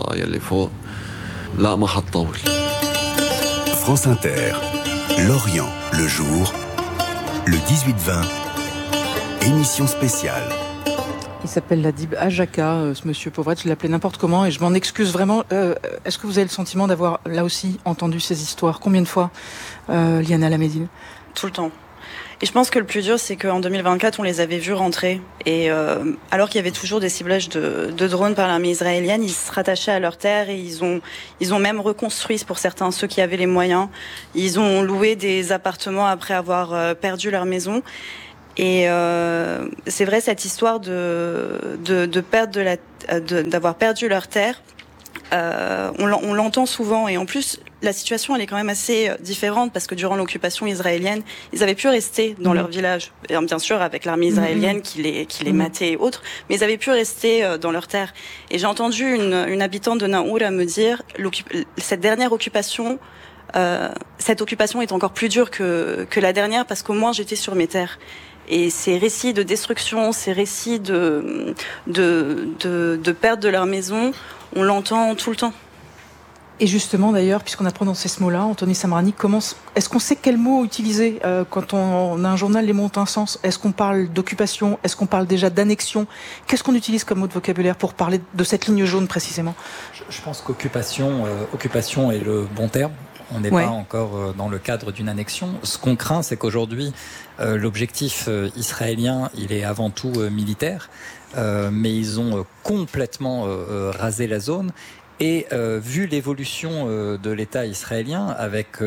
France Inter, Lorient, le jour, le 18-20, émission spéciale. Il s'appelle Ladib Ajaka, ce monsieur Pauvrette, je l'appelais n'importe comment et je m'en excuse vraiment. Est-ce que vous avez le sentiment d'avoir là aussi entendu ces histoires? Combien de fois, Liana Lamédine? Tout le temps. Et je pense que le plus dur, c'est qu'en 2024, on les avait vus rentrer. Et alors qu'il y avait toujours des ciblages de drones par l'armée israélienne, ils se rattachaient à leur terre et ils ont même reconstruit, pour certains, ceux qui avaient les moyens. Ils ont loué des appartements après avoir perdu leur maison. Et c'est vrai, cette histoire de perdre d'avoir perdu leur terre, on l'entend souvent. Et en plus, la situation, elle est quand même assez différente parce que durant l'occupation israélienne, ils avaient pu rester dans leur village. Et bien sûr, avec l'armée israélienne qui les matait et autres, mais ils avaient pu rester dans leur terre. Et j'ai entendu une habitante de Naoura me dire, cette dernière occupation, cette occupation est encore plus dure que la dernière parce qu'au moins j'étais sur mes terres. Et ces récits de destruction, ces récits de perte de leur maison, on l'entend tout le temps. Et justement d'ailleurs, puisqu'on a prononcé ce mot-là, Anthony Samrani, est-ce qu'on sait quel mot utiliser quand on a un journal Les mots ont un sens? Est-ce qu'on parle d'occupation? Est-ce qu'on parle déjà d'annexion? Qu'est-ce qu'on utilise comme mot de vocabulaire pour parler de cette ligne jaune précisément? Je pense qu'occupation est le bon terme. On n'est pas encore dans le cadre d'une annexion. Ce qu'on craint, c'est qu'aujourd'hui, l'objectif israélien, il est avant tout militaire, mais ils ont complètement rasé la zone. Et vu l'évolution de l'État israélien, avec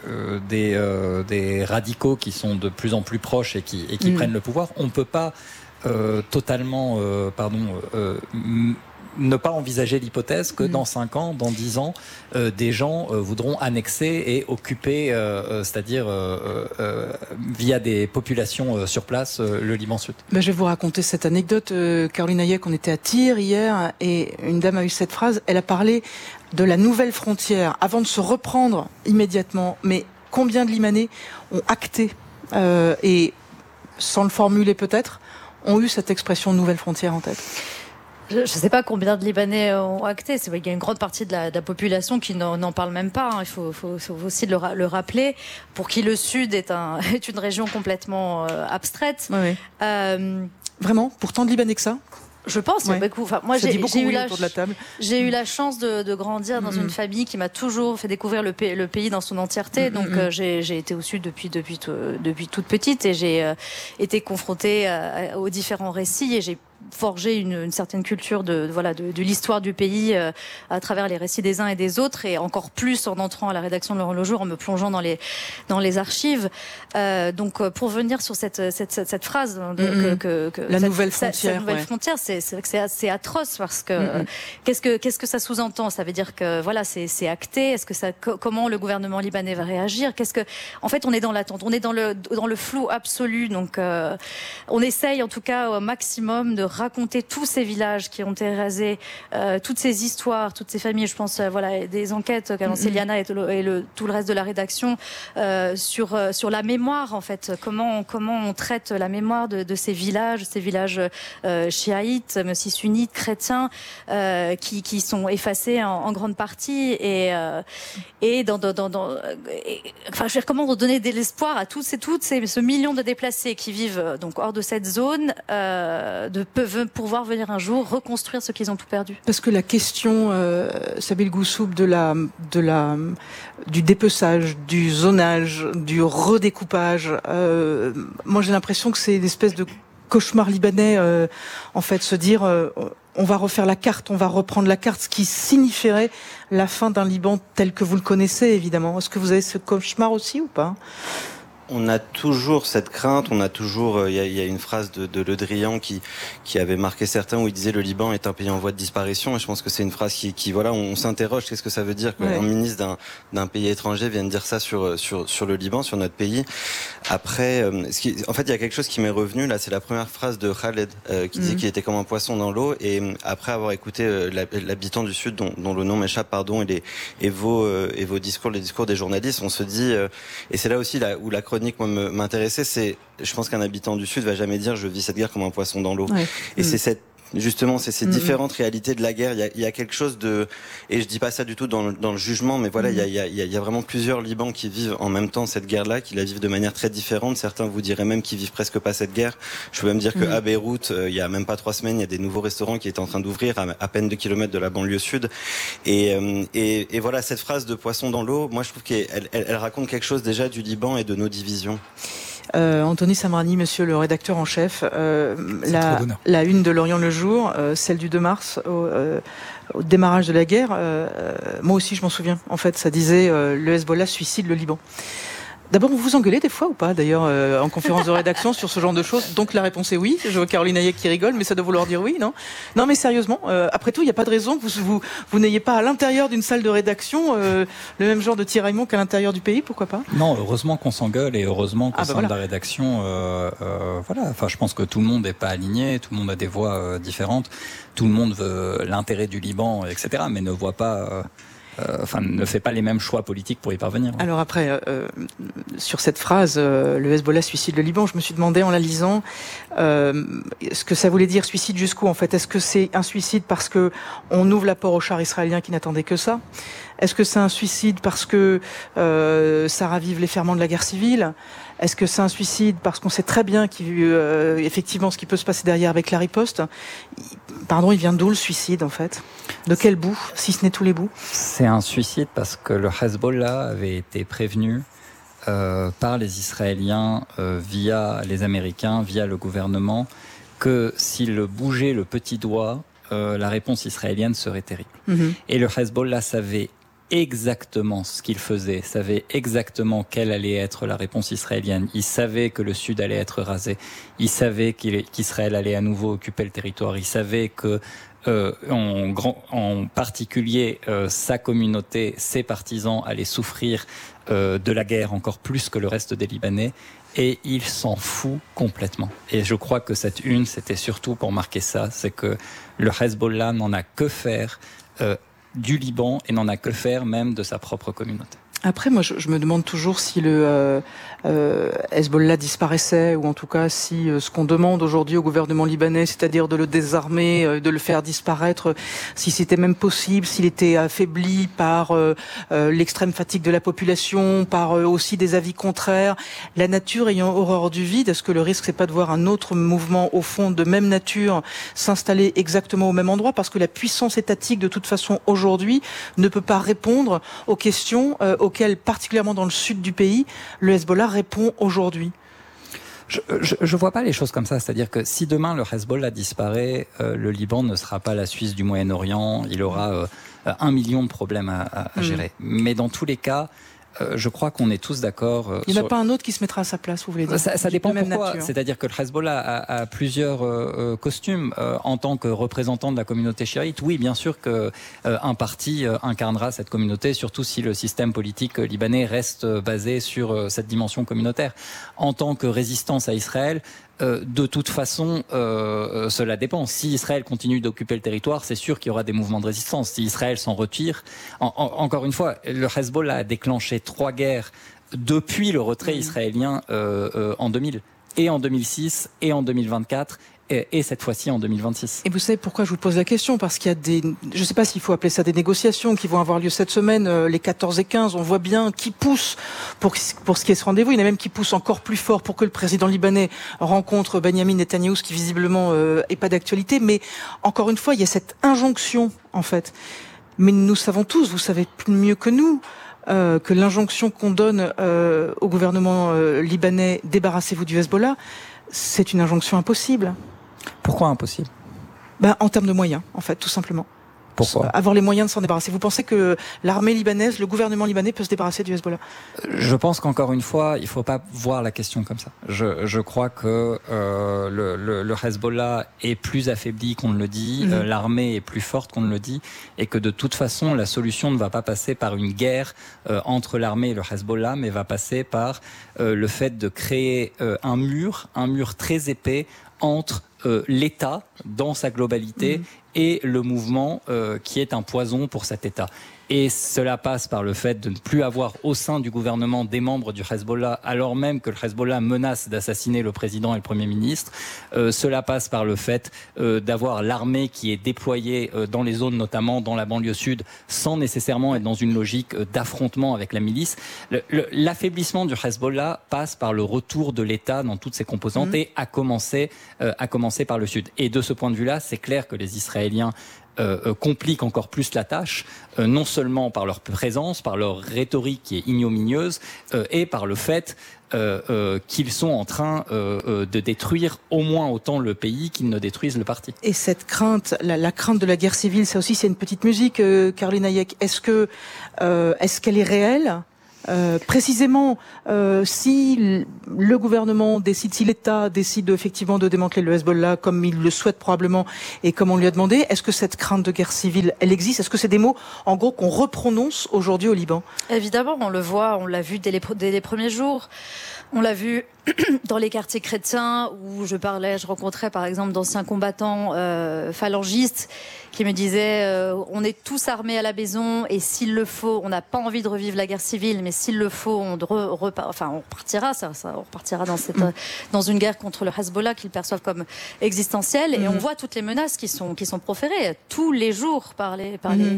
des radicaux qui sont de plus en plus proches et qui prennent le pouvoir, on ne peut pas totalement, ne pas envisager l'hypothèse que dans 5 ans, dans 10 ans, des gens voudront annexer et occuper, c'est-à-dire via des populations sur place, le Liban Sud. Je vais vous raconter cette anecdote. Caroline Hayek, on était à Tyr hier et une dame a eu cette phrase. Elle a parlé de la nouvelle frontière avant de se reprendre immédiatement. Mais combien de Libanais ont acté et, sans le formuler peut-être, ont eu cette expression nouvelle frontière en tête? Je ne sais pas combien de Libanais ont acté. C'est vrai qu'il y a une grande partie de la population qui n'en parle même pas. Il faut aussi le rappeler. Pour qui le Sud est une région complètement abstraite. Oui. Vraiment? Pour tant de Libanais que ça? Je pense. Ouais. Moi, j'ai eu la chance de grandir dans une famille qui m'a toujours fait découvrir le pays dans son entièreté. Donc, j'ai été au Sud depuis toute petite et j'ai été confrontée aux différents récits et j'ai forgé une certaine culture de l'histoire du pays à travers les récits des uns et des autres et encore plus en entrant à la rédaction de L'Orient le Jour, en me plongeant dans les archives. Donc pour venir sur cette phrase la nouvelle frontière, frontière, c'est vrai que c'est assez atroce parce que qu'est-ce que ça sous-entend? Ça veut dire que c'est acté. Est-ce que comment le gouvernement libanais va réagir? En fait, on est dans l'attente, on est dans le flou absolu. Donc on essaye en tout cas au maximum de raconter tous ces villages qui ont été rasés, toutes ces histoires, toutes ces familles. Je pense des enquêtes qu'a lancé Liana et tout le reste de la rédaction sur la mémoire en fait. Comment on traite la mémoire de ces villages chiites, mais aussi sunnites, chrétiens, qui sont effacés en grande partie comment redonner de l'espoir à ce million de déplacés qui vivent donc hors de cette zone, de pouvoir venir un jour reconstruire ce qu'ils ont tout perdu. Parce que la question, Sabil Goussoub, du dépeçage, du zonage, du redécoupage, moi j'ai l'impression que c'est une espèce de cauchemar libanais, en fait, se dire on va refaire la carte, on va reprendre la carte, ce qui signifierait la fin d'un Liban tel que vous le connaissez, évidemment. Est-ce que vous avez ce cauchemar aussi ou pas ? On a toujours cette crainte, il y a une phrase de Le Drian qui avait marqué certains où il disait le Liban est un pays en voie de disparition, et je pense que c'est une phrase qui on s'interroge, qu'est-ce que ça veut dire qu'un ministre d'un pays étranger vienne dire ça sur le Liban, sur notre pays. Après, en fait, il y a quelque chose qui m'est revenu là, c'est la première phrase de Khaled qui disait qu'il était comme un poisson dans l'eau, et après avoir écouté l'habitant du Sud dont le nom m'échappe, et vos discours, les discours des journalistes, on se dit, et c'est là aussi où la chronique m'intéressait, c'est, je pense qu'un habitant du Sud va jamais dire je vis cette guerre comme un poisson dans l'eau. Et c'est ces différentes réalités de la guerre. Il y a quelque chose de, et je dis pas ça du tout dans le jugement, mais voilà, il y a vraiment plusieurs Libans qui vivent en même temps cette guerre-là, qui la vivent de manière très différente. Certains vous diraient même qu'ils vivent presque pas cette guerre. Je peux même dire que à Beyrouth, il y a même pas 3 semaines, il y a des nouveaux restaurants qui étaient en train d'ouvrir à peine 2 kilomètres de la banlieue sud. Et voilà, cette phrase de poisson dans l'eau, moi je trouve qu'elle raconte quelque chose déjà du Liban et de nos divisions. Anthony Samrani, monsieur le rédacteur en chef, la une de L'Orient le jour, celle du 2 mars, au démarrage de la guerre, moi aussi je m'en souviens. En fait, ça disait le Hezbollah suicide le Liban. D'abord, vous vous engueulez des fois ou pas, d'ailleurs, en conférence de rédaction sur ce genre de choses? Donc la réponse est oui. Je vois Caroline Hayek qui rigole, mais ça doit vouloir dire oui, non? Non, mais sérieusement, après tout, il n'y a pas de raison que vous n'ayez pas à l'intérieur d'une salle de rédaction le même genre de tiraillement qu'à l'intérieur du pays, pourquoi pas? Non, heureusement qu'on s'engueule, et heureusement qu'au sein de la rédaction, enfin, je pense que tout le monde n'est pas aligné, tout le monde a des voix différentes, tout le monde veut l'intérêt du Liban, etc., mais ne voit pas... ne fait pas les mêmes choix politiques pour y parvenir. Alors après, sur cette phrase, le Hezbollah suicide le Liban, je me suis demandé en la lisant ce que ça voulait dire suicide jusqu'où en fait. Est-ce que c'est un suicide parce que on ouvre la porte aux chars israéliens qui n'attendaient que ça? Est-ce que c'est un suicide parce que ça ravive les ferments de la guerre civile? Est-ce que c'est un suicide parce qu'on sait très bien effectivement ce qui peut se passer derrière avec la riposte? Pardon, il vient d'où le suicide en fait? De quel bout, si ce n'est tous les bouts? C'est un suicide parce que le Hezbollah avait été prévenu par les Israéliens via les Américains, via le gouvernement, que s'il bougeait le petit doigt, la réponse israélienne serait terrible. Et le Hezbollah savait exactement ce qu'il faisait, savait exactement quelle allait être la réponse israélienne. Il savait que le Sud allait être rasé. Il savait qu'Israël allait à nouveau occuper le territoire. Il savait que, en particulier, sa communauté, ses partisans allaient souffrir de la guerre encore plus que le reste des Libanais. Et il s'en fout complètement. Et je crois que cette une, c'était surtout pour marquer ça, c'est que le Hezbollah n'en a que faire du Liban et n'en a que faire même de sa propre communauté. Après, moi, je me demande toujours si le Hezbollah disparaissait, ou en tout cas si ce qu'on demande aujourd'hui au gouvernement libanais, c'est-à-dire de le désarmer, de le faire disparaître, si c'était même possible, s'il était affaibli par l'extrême fatigue de la population, par aussi des avis contraires, la nature ayant horreur du vide. Est-ce que le risque, c'est pas de voir un autre mouvement au fond de même nature s'installer exactement au même endroit, parce que la puissance étatique, de toute façon, aujourd'hui, ne peut pas répondre aux questions auquel, particulièrement dans le sud du pays, le Hezbollah répond aujourd'hui? Je vois pas les choses comme ça. C'est-à-dire que si demain le Hezbollah disparaît, le Liban ne sera pas la Suisse du Moyen-Orient. Il aura 1 million de problèmes à gérer. Mais dans tous les cas, je crois qu'on est tous d'accord. Il n'y en a pas un autre qui se mettra à sa place, vous voulez dire? Ça dépend pourquoi. C'est-à-dire que le Hezbollah a plusieurs costumes. En tant que représentant de la communauté chiite, oui, bien sûr qu'un parti incarnera cette communauté, surtout si le système politique libanais reste basé sur cette dimension communautaire. En tant que résistance à Israël, de toute façon, cela dépend. Si Israël continue d'occuper le territoire, c'est sûr qu'il y aura des mouvements de résistance. Si Israël s'en retire, encore une fois, le Hezbollah a déclenché 3 guerres depuis le retrait israélien en 2000, et en 2006, et en 2024, et cette fois-ci en 2026. Et vous savez pourquoi je vous pose la question? Parce qu'il y a je ne sais pas s'il faut appeler ça des négociations qui vont avoir lieu cette semaine, les 14 et 15, on voit bien qui pousse pour ce qui est ce rendez-vous. Il y en a même qui poussent encore plus fort pour que le président libanais rencontre Benyamin Netanyahou, ce qui visiblement est pas d'actualité. Mais encore une fois, il y a cette injonction, en fait. Mais nous savons tous, vous savez mieux que nous, que l'injonction qu'on donne au gouvernement libanais, débarrassez-vous du Hezbollah, c'est une injonction impossible. Pourquoi impossible? En termes de moyens, en fait, tout simplement. Pourquoi? Avoir les moyens de s'en débarrasser. Vous pensez que l'armée libanaise, le gouvernement libanais peut se débarrasser du Hezbollah? Je pense qu'encore une fois, il ne faut pas voir la question comme ça. Je crois que le Hezbollah est plus affaibli qu'on ne le dit, l'armée est plus forte qu'on ne le dit, et que de toute façon, la solution ne va pas passer par une guerre entre l'armée et le Hezbollah, mais va passer par le fait de créer un mur très épais entre l'État dans sa globalité et le mouvement qui est un poison pour cet État. Et cela passe par le fait de ne plus avoir au sein du gouvernement des membres du Hezbollah, alors même que le Hezbollah menace d'assassiner le président et le Premier ministre. Cela passe par le fait d'avoir l'armée qui est déployée dans les zones, notamment dans la banlieue sud, sans nécessairement être dans une logique d'affrontement avec la milice. L'affaiblissement du Hezbollah passe par le retour de l'État dans toutes ses composantes et à commencer par le sud. Et de ce point de vue-là, c'est clair que les Israéliens compliquent encore plus la tâche, non seulement par leur présence, par leur rhétorique qui est ignominieuse, et par le fait qu'ils sont en train de détruire au moins autant le pays qu'ils ne détruisent le parti. Et cette crainte, la crainte de la guerre civile, ça aussi c'est une petite musique, Caroline Hayek. Est-ce qu'elle est réelle? Précisément, si le gouvernement décide, si l'État décide effectivement de démanteler le Hezbollah comme il le souhaite probablement et comme on lui a demandé, est-ce que cette crainte de guerre civile, elle existe? Est-ce que c'est des mots, en gros, qu'on reprononce aujourd'hui au Liban? Évidemment, on le voit, on l'a vu dès les premiers jours. On l'a vu dans les quartiers chrétiens où je rencontrais par exemple d'anciens combattants phalangistes qui me disaient on est tous armés à la maison et s'il le faut, on n'a pas envie de revivre la guerre civile, mais s'il le faut, on repartira, on repartira dans une guerre contre le Hezbollah qu'ils perçoivent comme existentielle. Et on voit toutes les menaces qui sont proférées tous les jours par les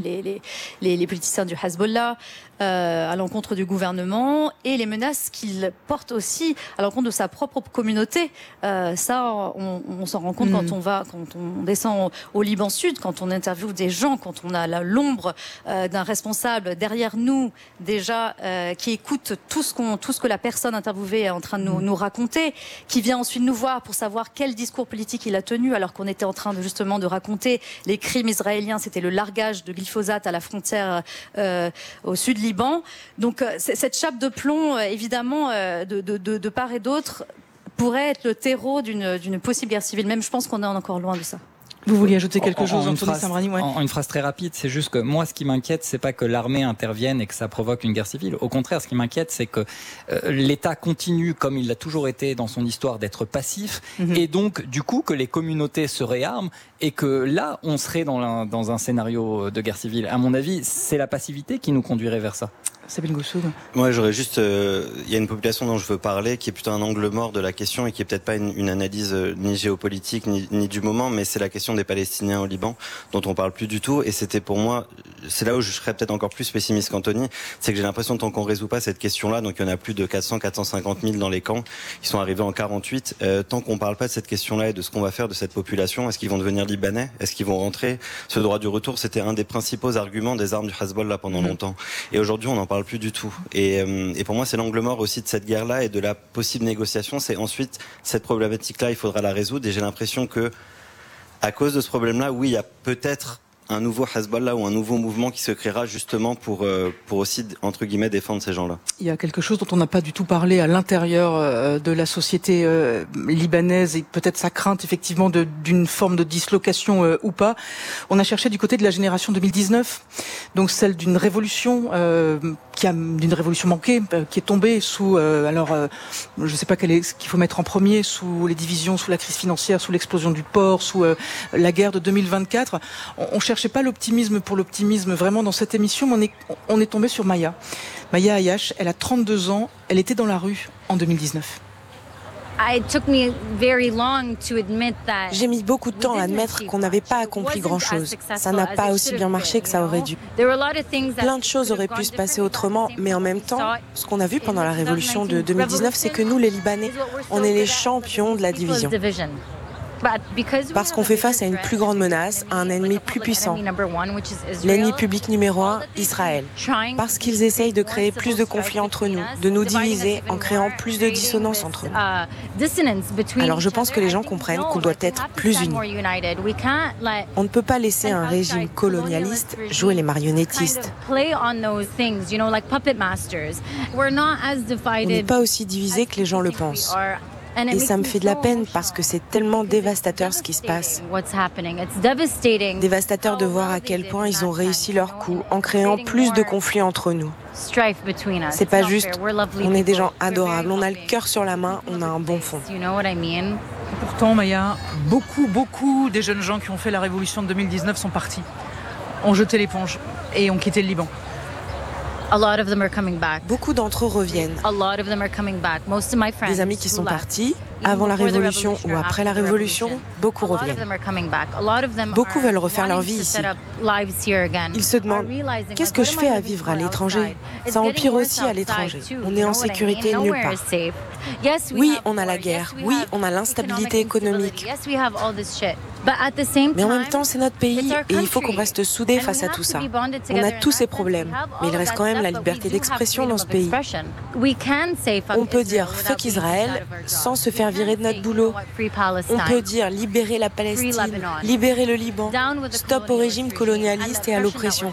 politiciens du Hezbollah à l'encontre du gouvernement et les menaces qu'ils portent aussi à l'encontre de sa propre communauté. Ça, on s'en rend compte quand on descend au Liban Sud, quand on interviewe des gens, quand on a l'ombre d'un responsable derrière nous déjà qui écoute tout ce que la personne interviewée est en train de nous raconter, qui vient ensuite nous voir pour savoir quel discours politique il a tenu alors qu'on était en train de raconter les crimes israéliens. C'était le largage de glyphosate à la frontière au sud Liban. Donc cette chape de plomb, évidemment, de part et d'autre, pourrait être le terreau d'une possible guerre civile. Même je pense qu'on est encore loin de ça. Vous vouliez ajouter quelque chose, Anthony Samrani? En une phrase très rapide, c'est juste que moi, ce qui m'inquiète, c'est pas que l'armée intervienne et que ça provoque une guerre civile. Au contraire, ce qui m'inquiète, c'est que l'État continue, comme il l'a toujours été dans son histoire, d'être passif, et donc, du coup, que les communautés se réarment, et que là, on serait dans un scénario de guerre civile. À mon avis, c'est la passivité qui nous conduirait vers ça. Sabine Goussoud. Moi, j'aurais juste, il y a une population dont je veux parler qui est plutôt un angle mort de la question et qui est peut-être pas une analyse ni géopolitique ni du moment, mais c'est la question des Palestiniens au Liban dont on parle plus du tout. Et c'était pour moi, c'est là où je serais peut-être encore plus pessimiste qu'Anthony, c'est que j'ai l'impression tant qu'on résout pas cette question-là, donc il y en a plus de 450 000 dans les camps, ils sont arrivés en 48, tant qu'on parle pas de cette question-là et de ce qu'on va faire de cette population, est-ce qu'ils vont devenir libanais, est-ce qu'ils vont rentrer? Ce droit du retour, c'était un des principaux arguments des armes du Hezbollah pendant longtemps. Et aujourd'hui, on en parle plus du tout. Et pour moi, c'est l'angle mort aussi de cette guerre-là et de la possible négociation. C'est ensuite cette problématique-là, il faudra la résoudre. Et j'ai l'impression que, à cause de ce problème-là, oui, il y a peut-être un nouveau Hezbollah ou un nouveau mouvement qui se créera justement pour aussi, entre guillemets, défendre ces gens-là. Il y a quelque chose dont on n'a pas du tout parlé à l'intérieur de la société libanaise et peut-être sa crainte effectivement d'une forme de dislocation ou pas. On a cherché du côté de la génération 2019, donc celle d'une révolution d'une révolution manquée, qui est tombée sous, je ne sais pas ce qu'il faut mettre en premier, sous les divisions, sous la crise financière, sous l'explosion du port, sous la guerre de 2024. On cherchait pas l'optimisme pour l'optimisme vraiment dans cette émission, mais on est tombé sur Maya. Maya Ayash, elle a 32 ans, elle était dans la rue en 2019. J'ai mis beaucoup de temps à admettre qu'on n'avait pas accompli grand-chose. Ça n'a pas aussi bien marché que ça aurait dû. Plein de choses auraient pu se passer autrement, mais en même temps, ce qu'on a vu pendant la révolution de 2019, c'est que nous, les Libanais, on est les champions de la division. Parce qu'on fait face à une plus grande menace, à un ennemi plus puissant. L'ennemi public numéro 1, Israël. Parce qu'ils essayent de créer plus de conflits entre nous, de nous diviser en créant plus de dissonance entre nous. Alors je pense que les gens comprennent qu'on doit être plus unis. On ne peut pas laisser un régime colonialiste jouer les marionnettistes. On n'est pas aussi divisés que les gens le pensent. Et ça me fait de la peine parce que c'est tellement dévastateur ce qui se passe. Dévastateur de voir à quel point ils ont réussi leur coup en créant plus de conflits entre nous. C'est pas juste, on est des gens adorables, on a le cœur sur la main, on a un bon fond. Pourtant, Maya, beaucoup des jeunes gens qui ont fait la révolution de 2019 sont partis, ont jeté l'éponge et ont quitté le Liban. Beaucoup d'entre eux reviennent. Des amis qui sont partis avant la Révolution ou après la Révolution, beaucoup reviennent. Beaucoup veulent refaire leur vie ici. Ils se demandent, qu'est-ce que je fais à vivre à l'étranger? Ça empire aussi à l'étranger. On est en sécurité nulle part. Oui, on a la guerre. Oui, on a l'instabilité économique. Mais en même temps, c'est notre pays et il faut qu'on reste soudés face à tout ça. On a tous ces problèmes, mais il reste quand même la liberté d'expression dans ce pays. On peut dire « fuck Israël » sans se faire virer de notre boulot. On peut dire « libérer la Palestine », libérer le Liban, stop au régime colonialiste et à l'oppression.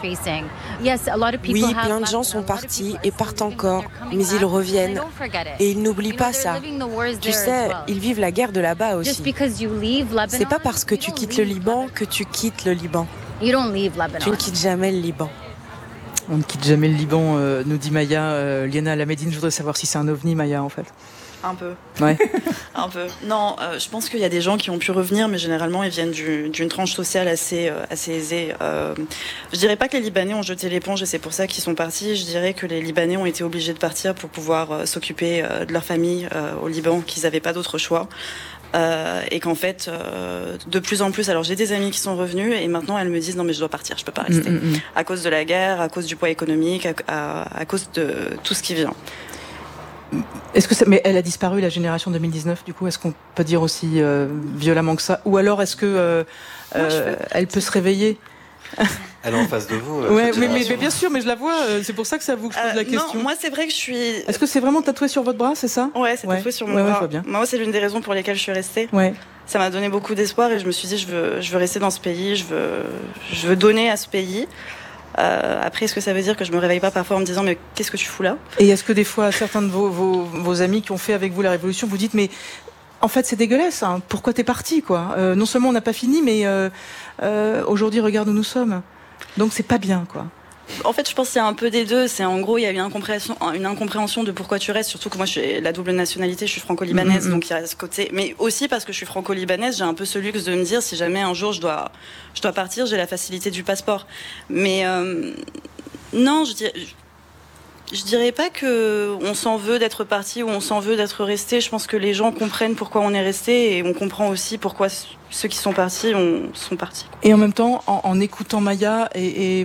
Oui, plein de gens sont partis et partent encore, mais ils reviennent. Et ils n'oublient pas ça. Tu sais, ils vivent la guerre de là-bas aussi. C'est pas parce que tu quittes le Liban que tu quittes le Liban. Tu ne quittes jamais le Liban. On ne quitte jamais le Liban, nous dit Maya. Liana Alamedine, je voudrais savoir si c'est un ovni, Maya, en fait. Un peu. Ouais. Un peu. Non, je pense qu'il y a des gens qui ont pu revenir, mais généralement, ils viennent d'une tranche sociale assez aisée. Je dirais pas que les Libanais ont jeté l'éponge et c'est pour ça qu'ils sont partis. Je dirais que les Libanais ont été obligés de partir pour pouvoir s'occuper de leur famille au Liban, qu'ils n'avaient pas d'autre choix. Et qu'en fait, de plus en plus, alors j'ai des amis qui sont revenus et maintenant elles me disent non mais je dois partir, je peux pas rester. À cause de la guerre, à cause du poids économique, à cause de tout ce qui vient. Mais elle a disparu, la génération 2019, du coup, est-ce qu'on peut dire aussi violemment que ça? Ou alors est-ce que elle peut se réveiller? Elle est en face de vous. Mais bien sûr, mais je la vois, c'est pour ça que ça vous pose la question. Non, moi c'est vrai que je suis... Est-ce que c'est vraiment tatoué sur votre bras, c'est ça? Ouais, c'est tatoué sur mon bras. Bien. Moi, c'est l'une des raisons pour lesquelles je suis restée. Ouais. Ça m'a donné beaucoup d'espoir et je me suis dit, je veux rester dans ce pays, je veux donner à ce pays. Après, est-ce que ça veut dire que je me réveille pas parfois en me disant mais qu'est-ce que tu fous là? Et est-ce que des fois certains de vos amis qui ont fait avec vous la révolution vous dites mais en fait c'est dégueulasse, hein, pourquoi t'es parti quoi? Non seulement on n'a pas fini mais aujourd'hui regarde où nous sommes, donc c'est pas bien quoi. En fait, je pense qu'il y a un peu des deux. C'est en gros, il y a une incompréhension de pourquoi tu restes. Surtout que moi, j'ai la double nationalité, je suis franco-libanaise, donc il y a ce côté. Mais aussi parce que je suis franco-libanaise, j'ai un peu ce luxe de me dire si jamais un jour je dois partir, j'ai la facilité du passeport. Mais non, je dirais pas que on s'en veut d'être parti ou on s'en veut d'être resté. Je pense que les gens comprennent pourquoi on est resté et on comprend aussi pourquoi ceux qui sont partis sont partis. Et en même temps, en écoutant Maya et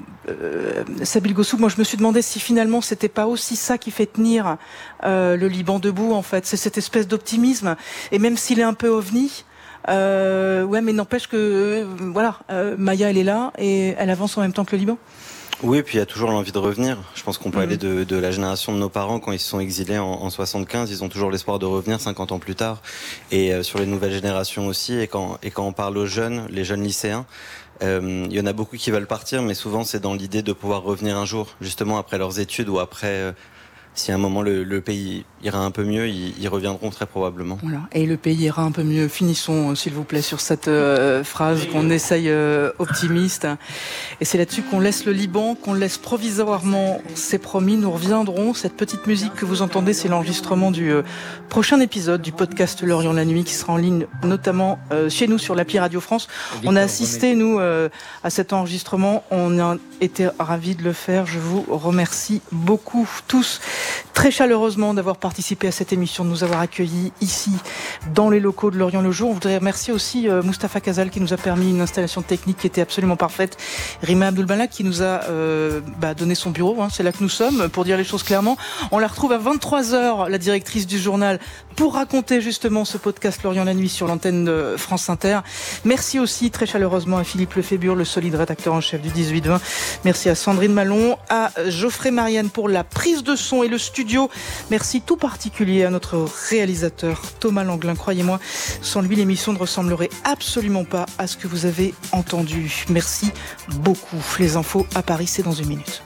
Sabile Gossoub, moi je me suis demandé si finalement c'était pas aussi ça qui fait tenir le Liban debout en fait. C'est cette espèce d'optimisme. Et même s'il est un peu ovni, mais n'empêche que Maya elle est là et elle avance en même temps que le Liban. Oui, et puis il y a toujours l'envie de revenir. Je pense qu'on peut aller de la génération de nos parents quand ils se sont exilés en 75, ils ont toujours l'espoir de revenir 50 ans plus tard. Et sur les nouvelles générations aussi. Et quand on parle aux jeunes, les jeunes lycéens, il y en a beaucoup qui veulent partir, mais souvent c'est dans l'idée de pouvoir revenir un jour, justement après leurs études ou après si à un moment le pays ira un peu mieux, ils reviendront très probablement. Voilà. Et le pays ira un peu mieux. Finissons, s'il vous plaît, sur cette phrase qu'on essaye optimiste. Et c'est là-dessus qu'on laisse le Liban, qu'on laisse provisoirement. C'est promis, nous reviendrons. Cette petite musique que vous entendez, c'est l'enregistrement du prochain épisode du podcast L'Orient la nuit, qui sera en ligne, notamment chez nous sur l'appli Radio France. On a assisté, nous, à cet enregistrement. On a été ravis de le faire. Je vous remercie beaucoup, tous, très chaleureusement, d'avoir participé à cette émission, de nous avoir accueillis ici, dans les locaux de L'Orient le jour. On voudrait remercier aussi Mustapha Kazal, qui nous a permis une installation technique qui était absolument parfaite. Rima Abdulmalak, qui nous a donné son bureau. C'est là que nous sommes, pour dire les choses clairement. On la retrouve à 23h, la directrice du journal, pour raconter justement ce podcast L'Orient la nuit sur l'antenne de France Inter. Merci aussi très chaleureusement à Philippe Lefébure, le solide rédacteur en chef du 18-20. Merci à Sandrine Malon, à Geoffrey Marianne pour la prise de son et le studio. Merci tout particulier à notre réalisateur Thomas Langlin. Croyez-moi, sans lui, l'émission ne ressemblerait absolument pas à ce que vous avez entendu. Merci beaucoup. Les infos à Paris, c'est dans une minute.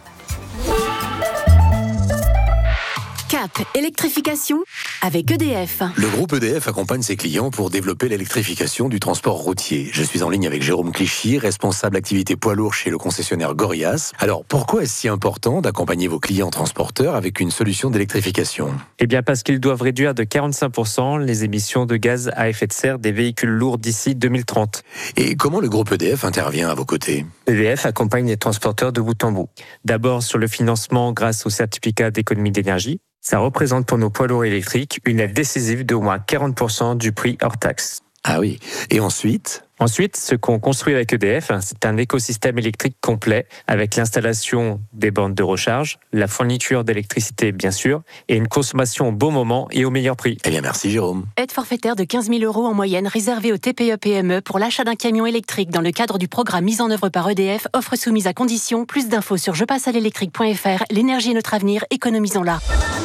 Cap électrification avec EDF. Le groupe EDF accompagne ses clients pour développer l'électrification du transport routier. Je suis en ligne avec Jérôme Clichy, responsable activité poids lourd chez le concessionnaire Gorias. Alors, pourquoi est-ce si important d'accompagner vos clients transporteurs avec une solution d'électrification ? Eh bien, parce qu'ils doivent réduire de 45% les émissions de gaz à effet de serre des véhicules lourds d'ici 2030. Et comment le groupe EDF intervient à vos côtés ? EDF accompagne les transporteurs de bout en bout. D'abord sur le financement grâce au certificat d'économie d'énergie. Ça représente pour nos poids lourds électriques une aide décisive d'au moins 40% du prix hors taxe. Ah oui. Et ensuite ? Ensuite, ce qu'on construit avec EDF, c'est un écosystème électrique complet avec l'installation des bornes de recharge, la fourniture d'électricité bien sûr, et une consommation au bon moment et au meilleur prix. Eh bien merci Jérôme. Aide forfaitaire de 15 000 € en moyenne réservée aux TPE-PME pour l'achat d'un camion électrique dans le cadre du programme mis en œuvre par EDF, offre soumise à condition. Plus d'infos sur jepassealélectrique.fr. L'énergie est notre avenir, économisons-la.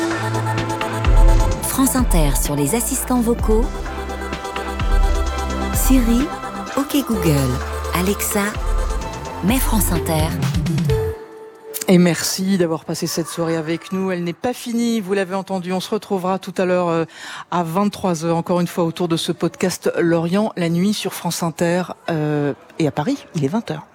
France Inter sur les assistants vocaux. Siri, OK Google, Alexa, mets France Inter. Et merci d'avoir passé cette soirée avec nous. Elle n'est pas finie, vous l'avez entendu. On se retrouvera tout à l'heure à 23h, encore une fois, autour de ce podcast L'Orient, la nuit sur France Inter. Et à Paris, il est 20h.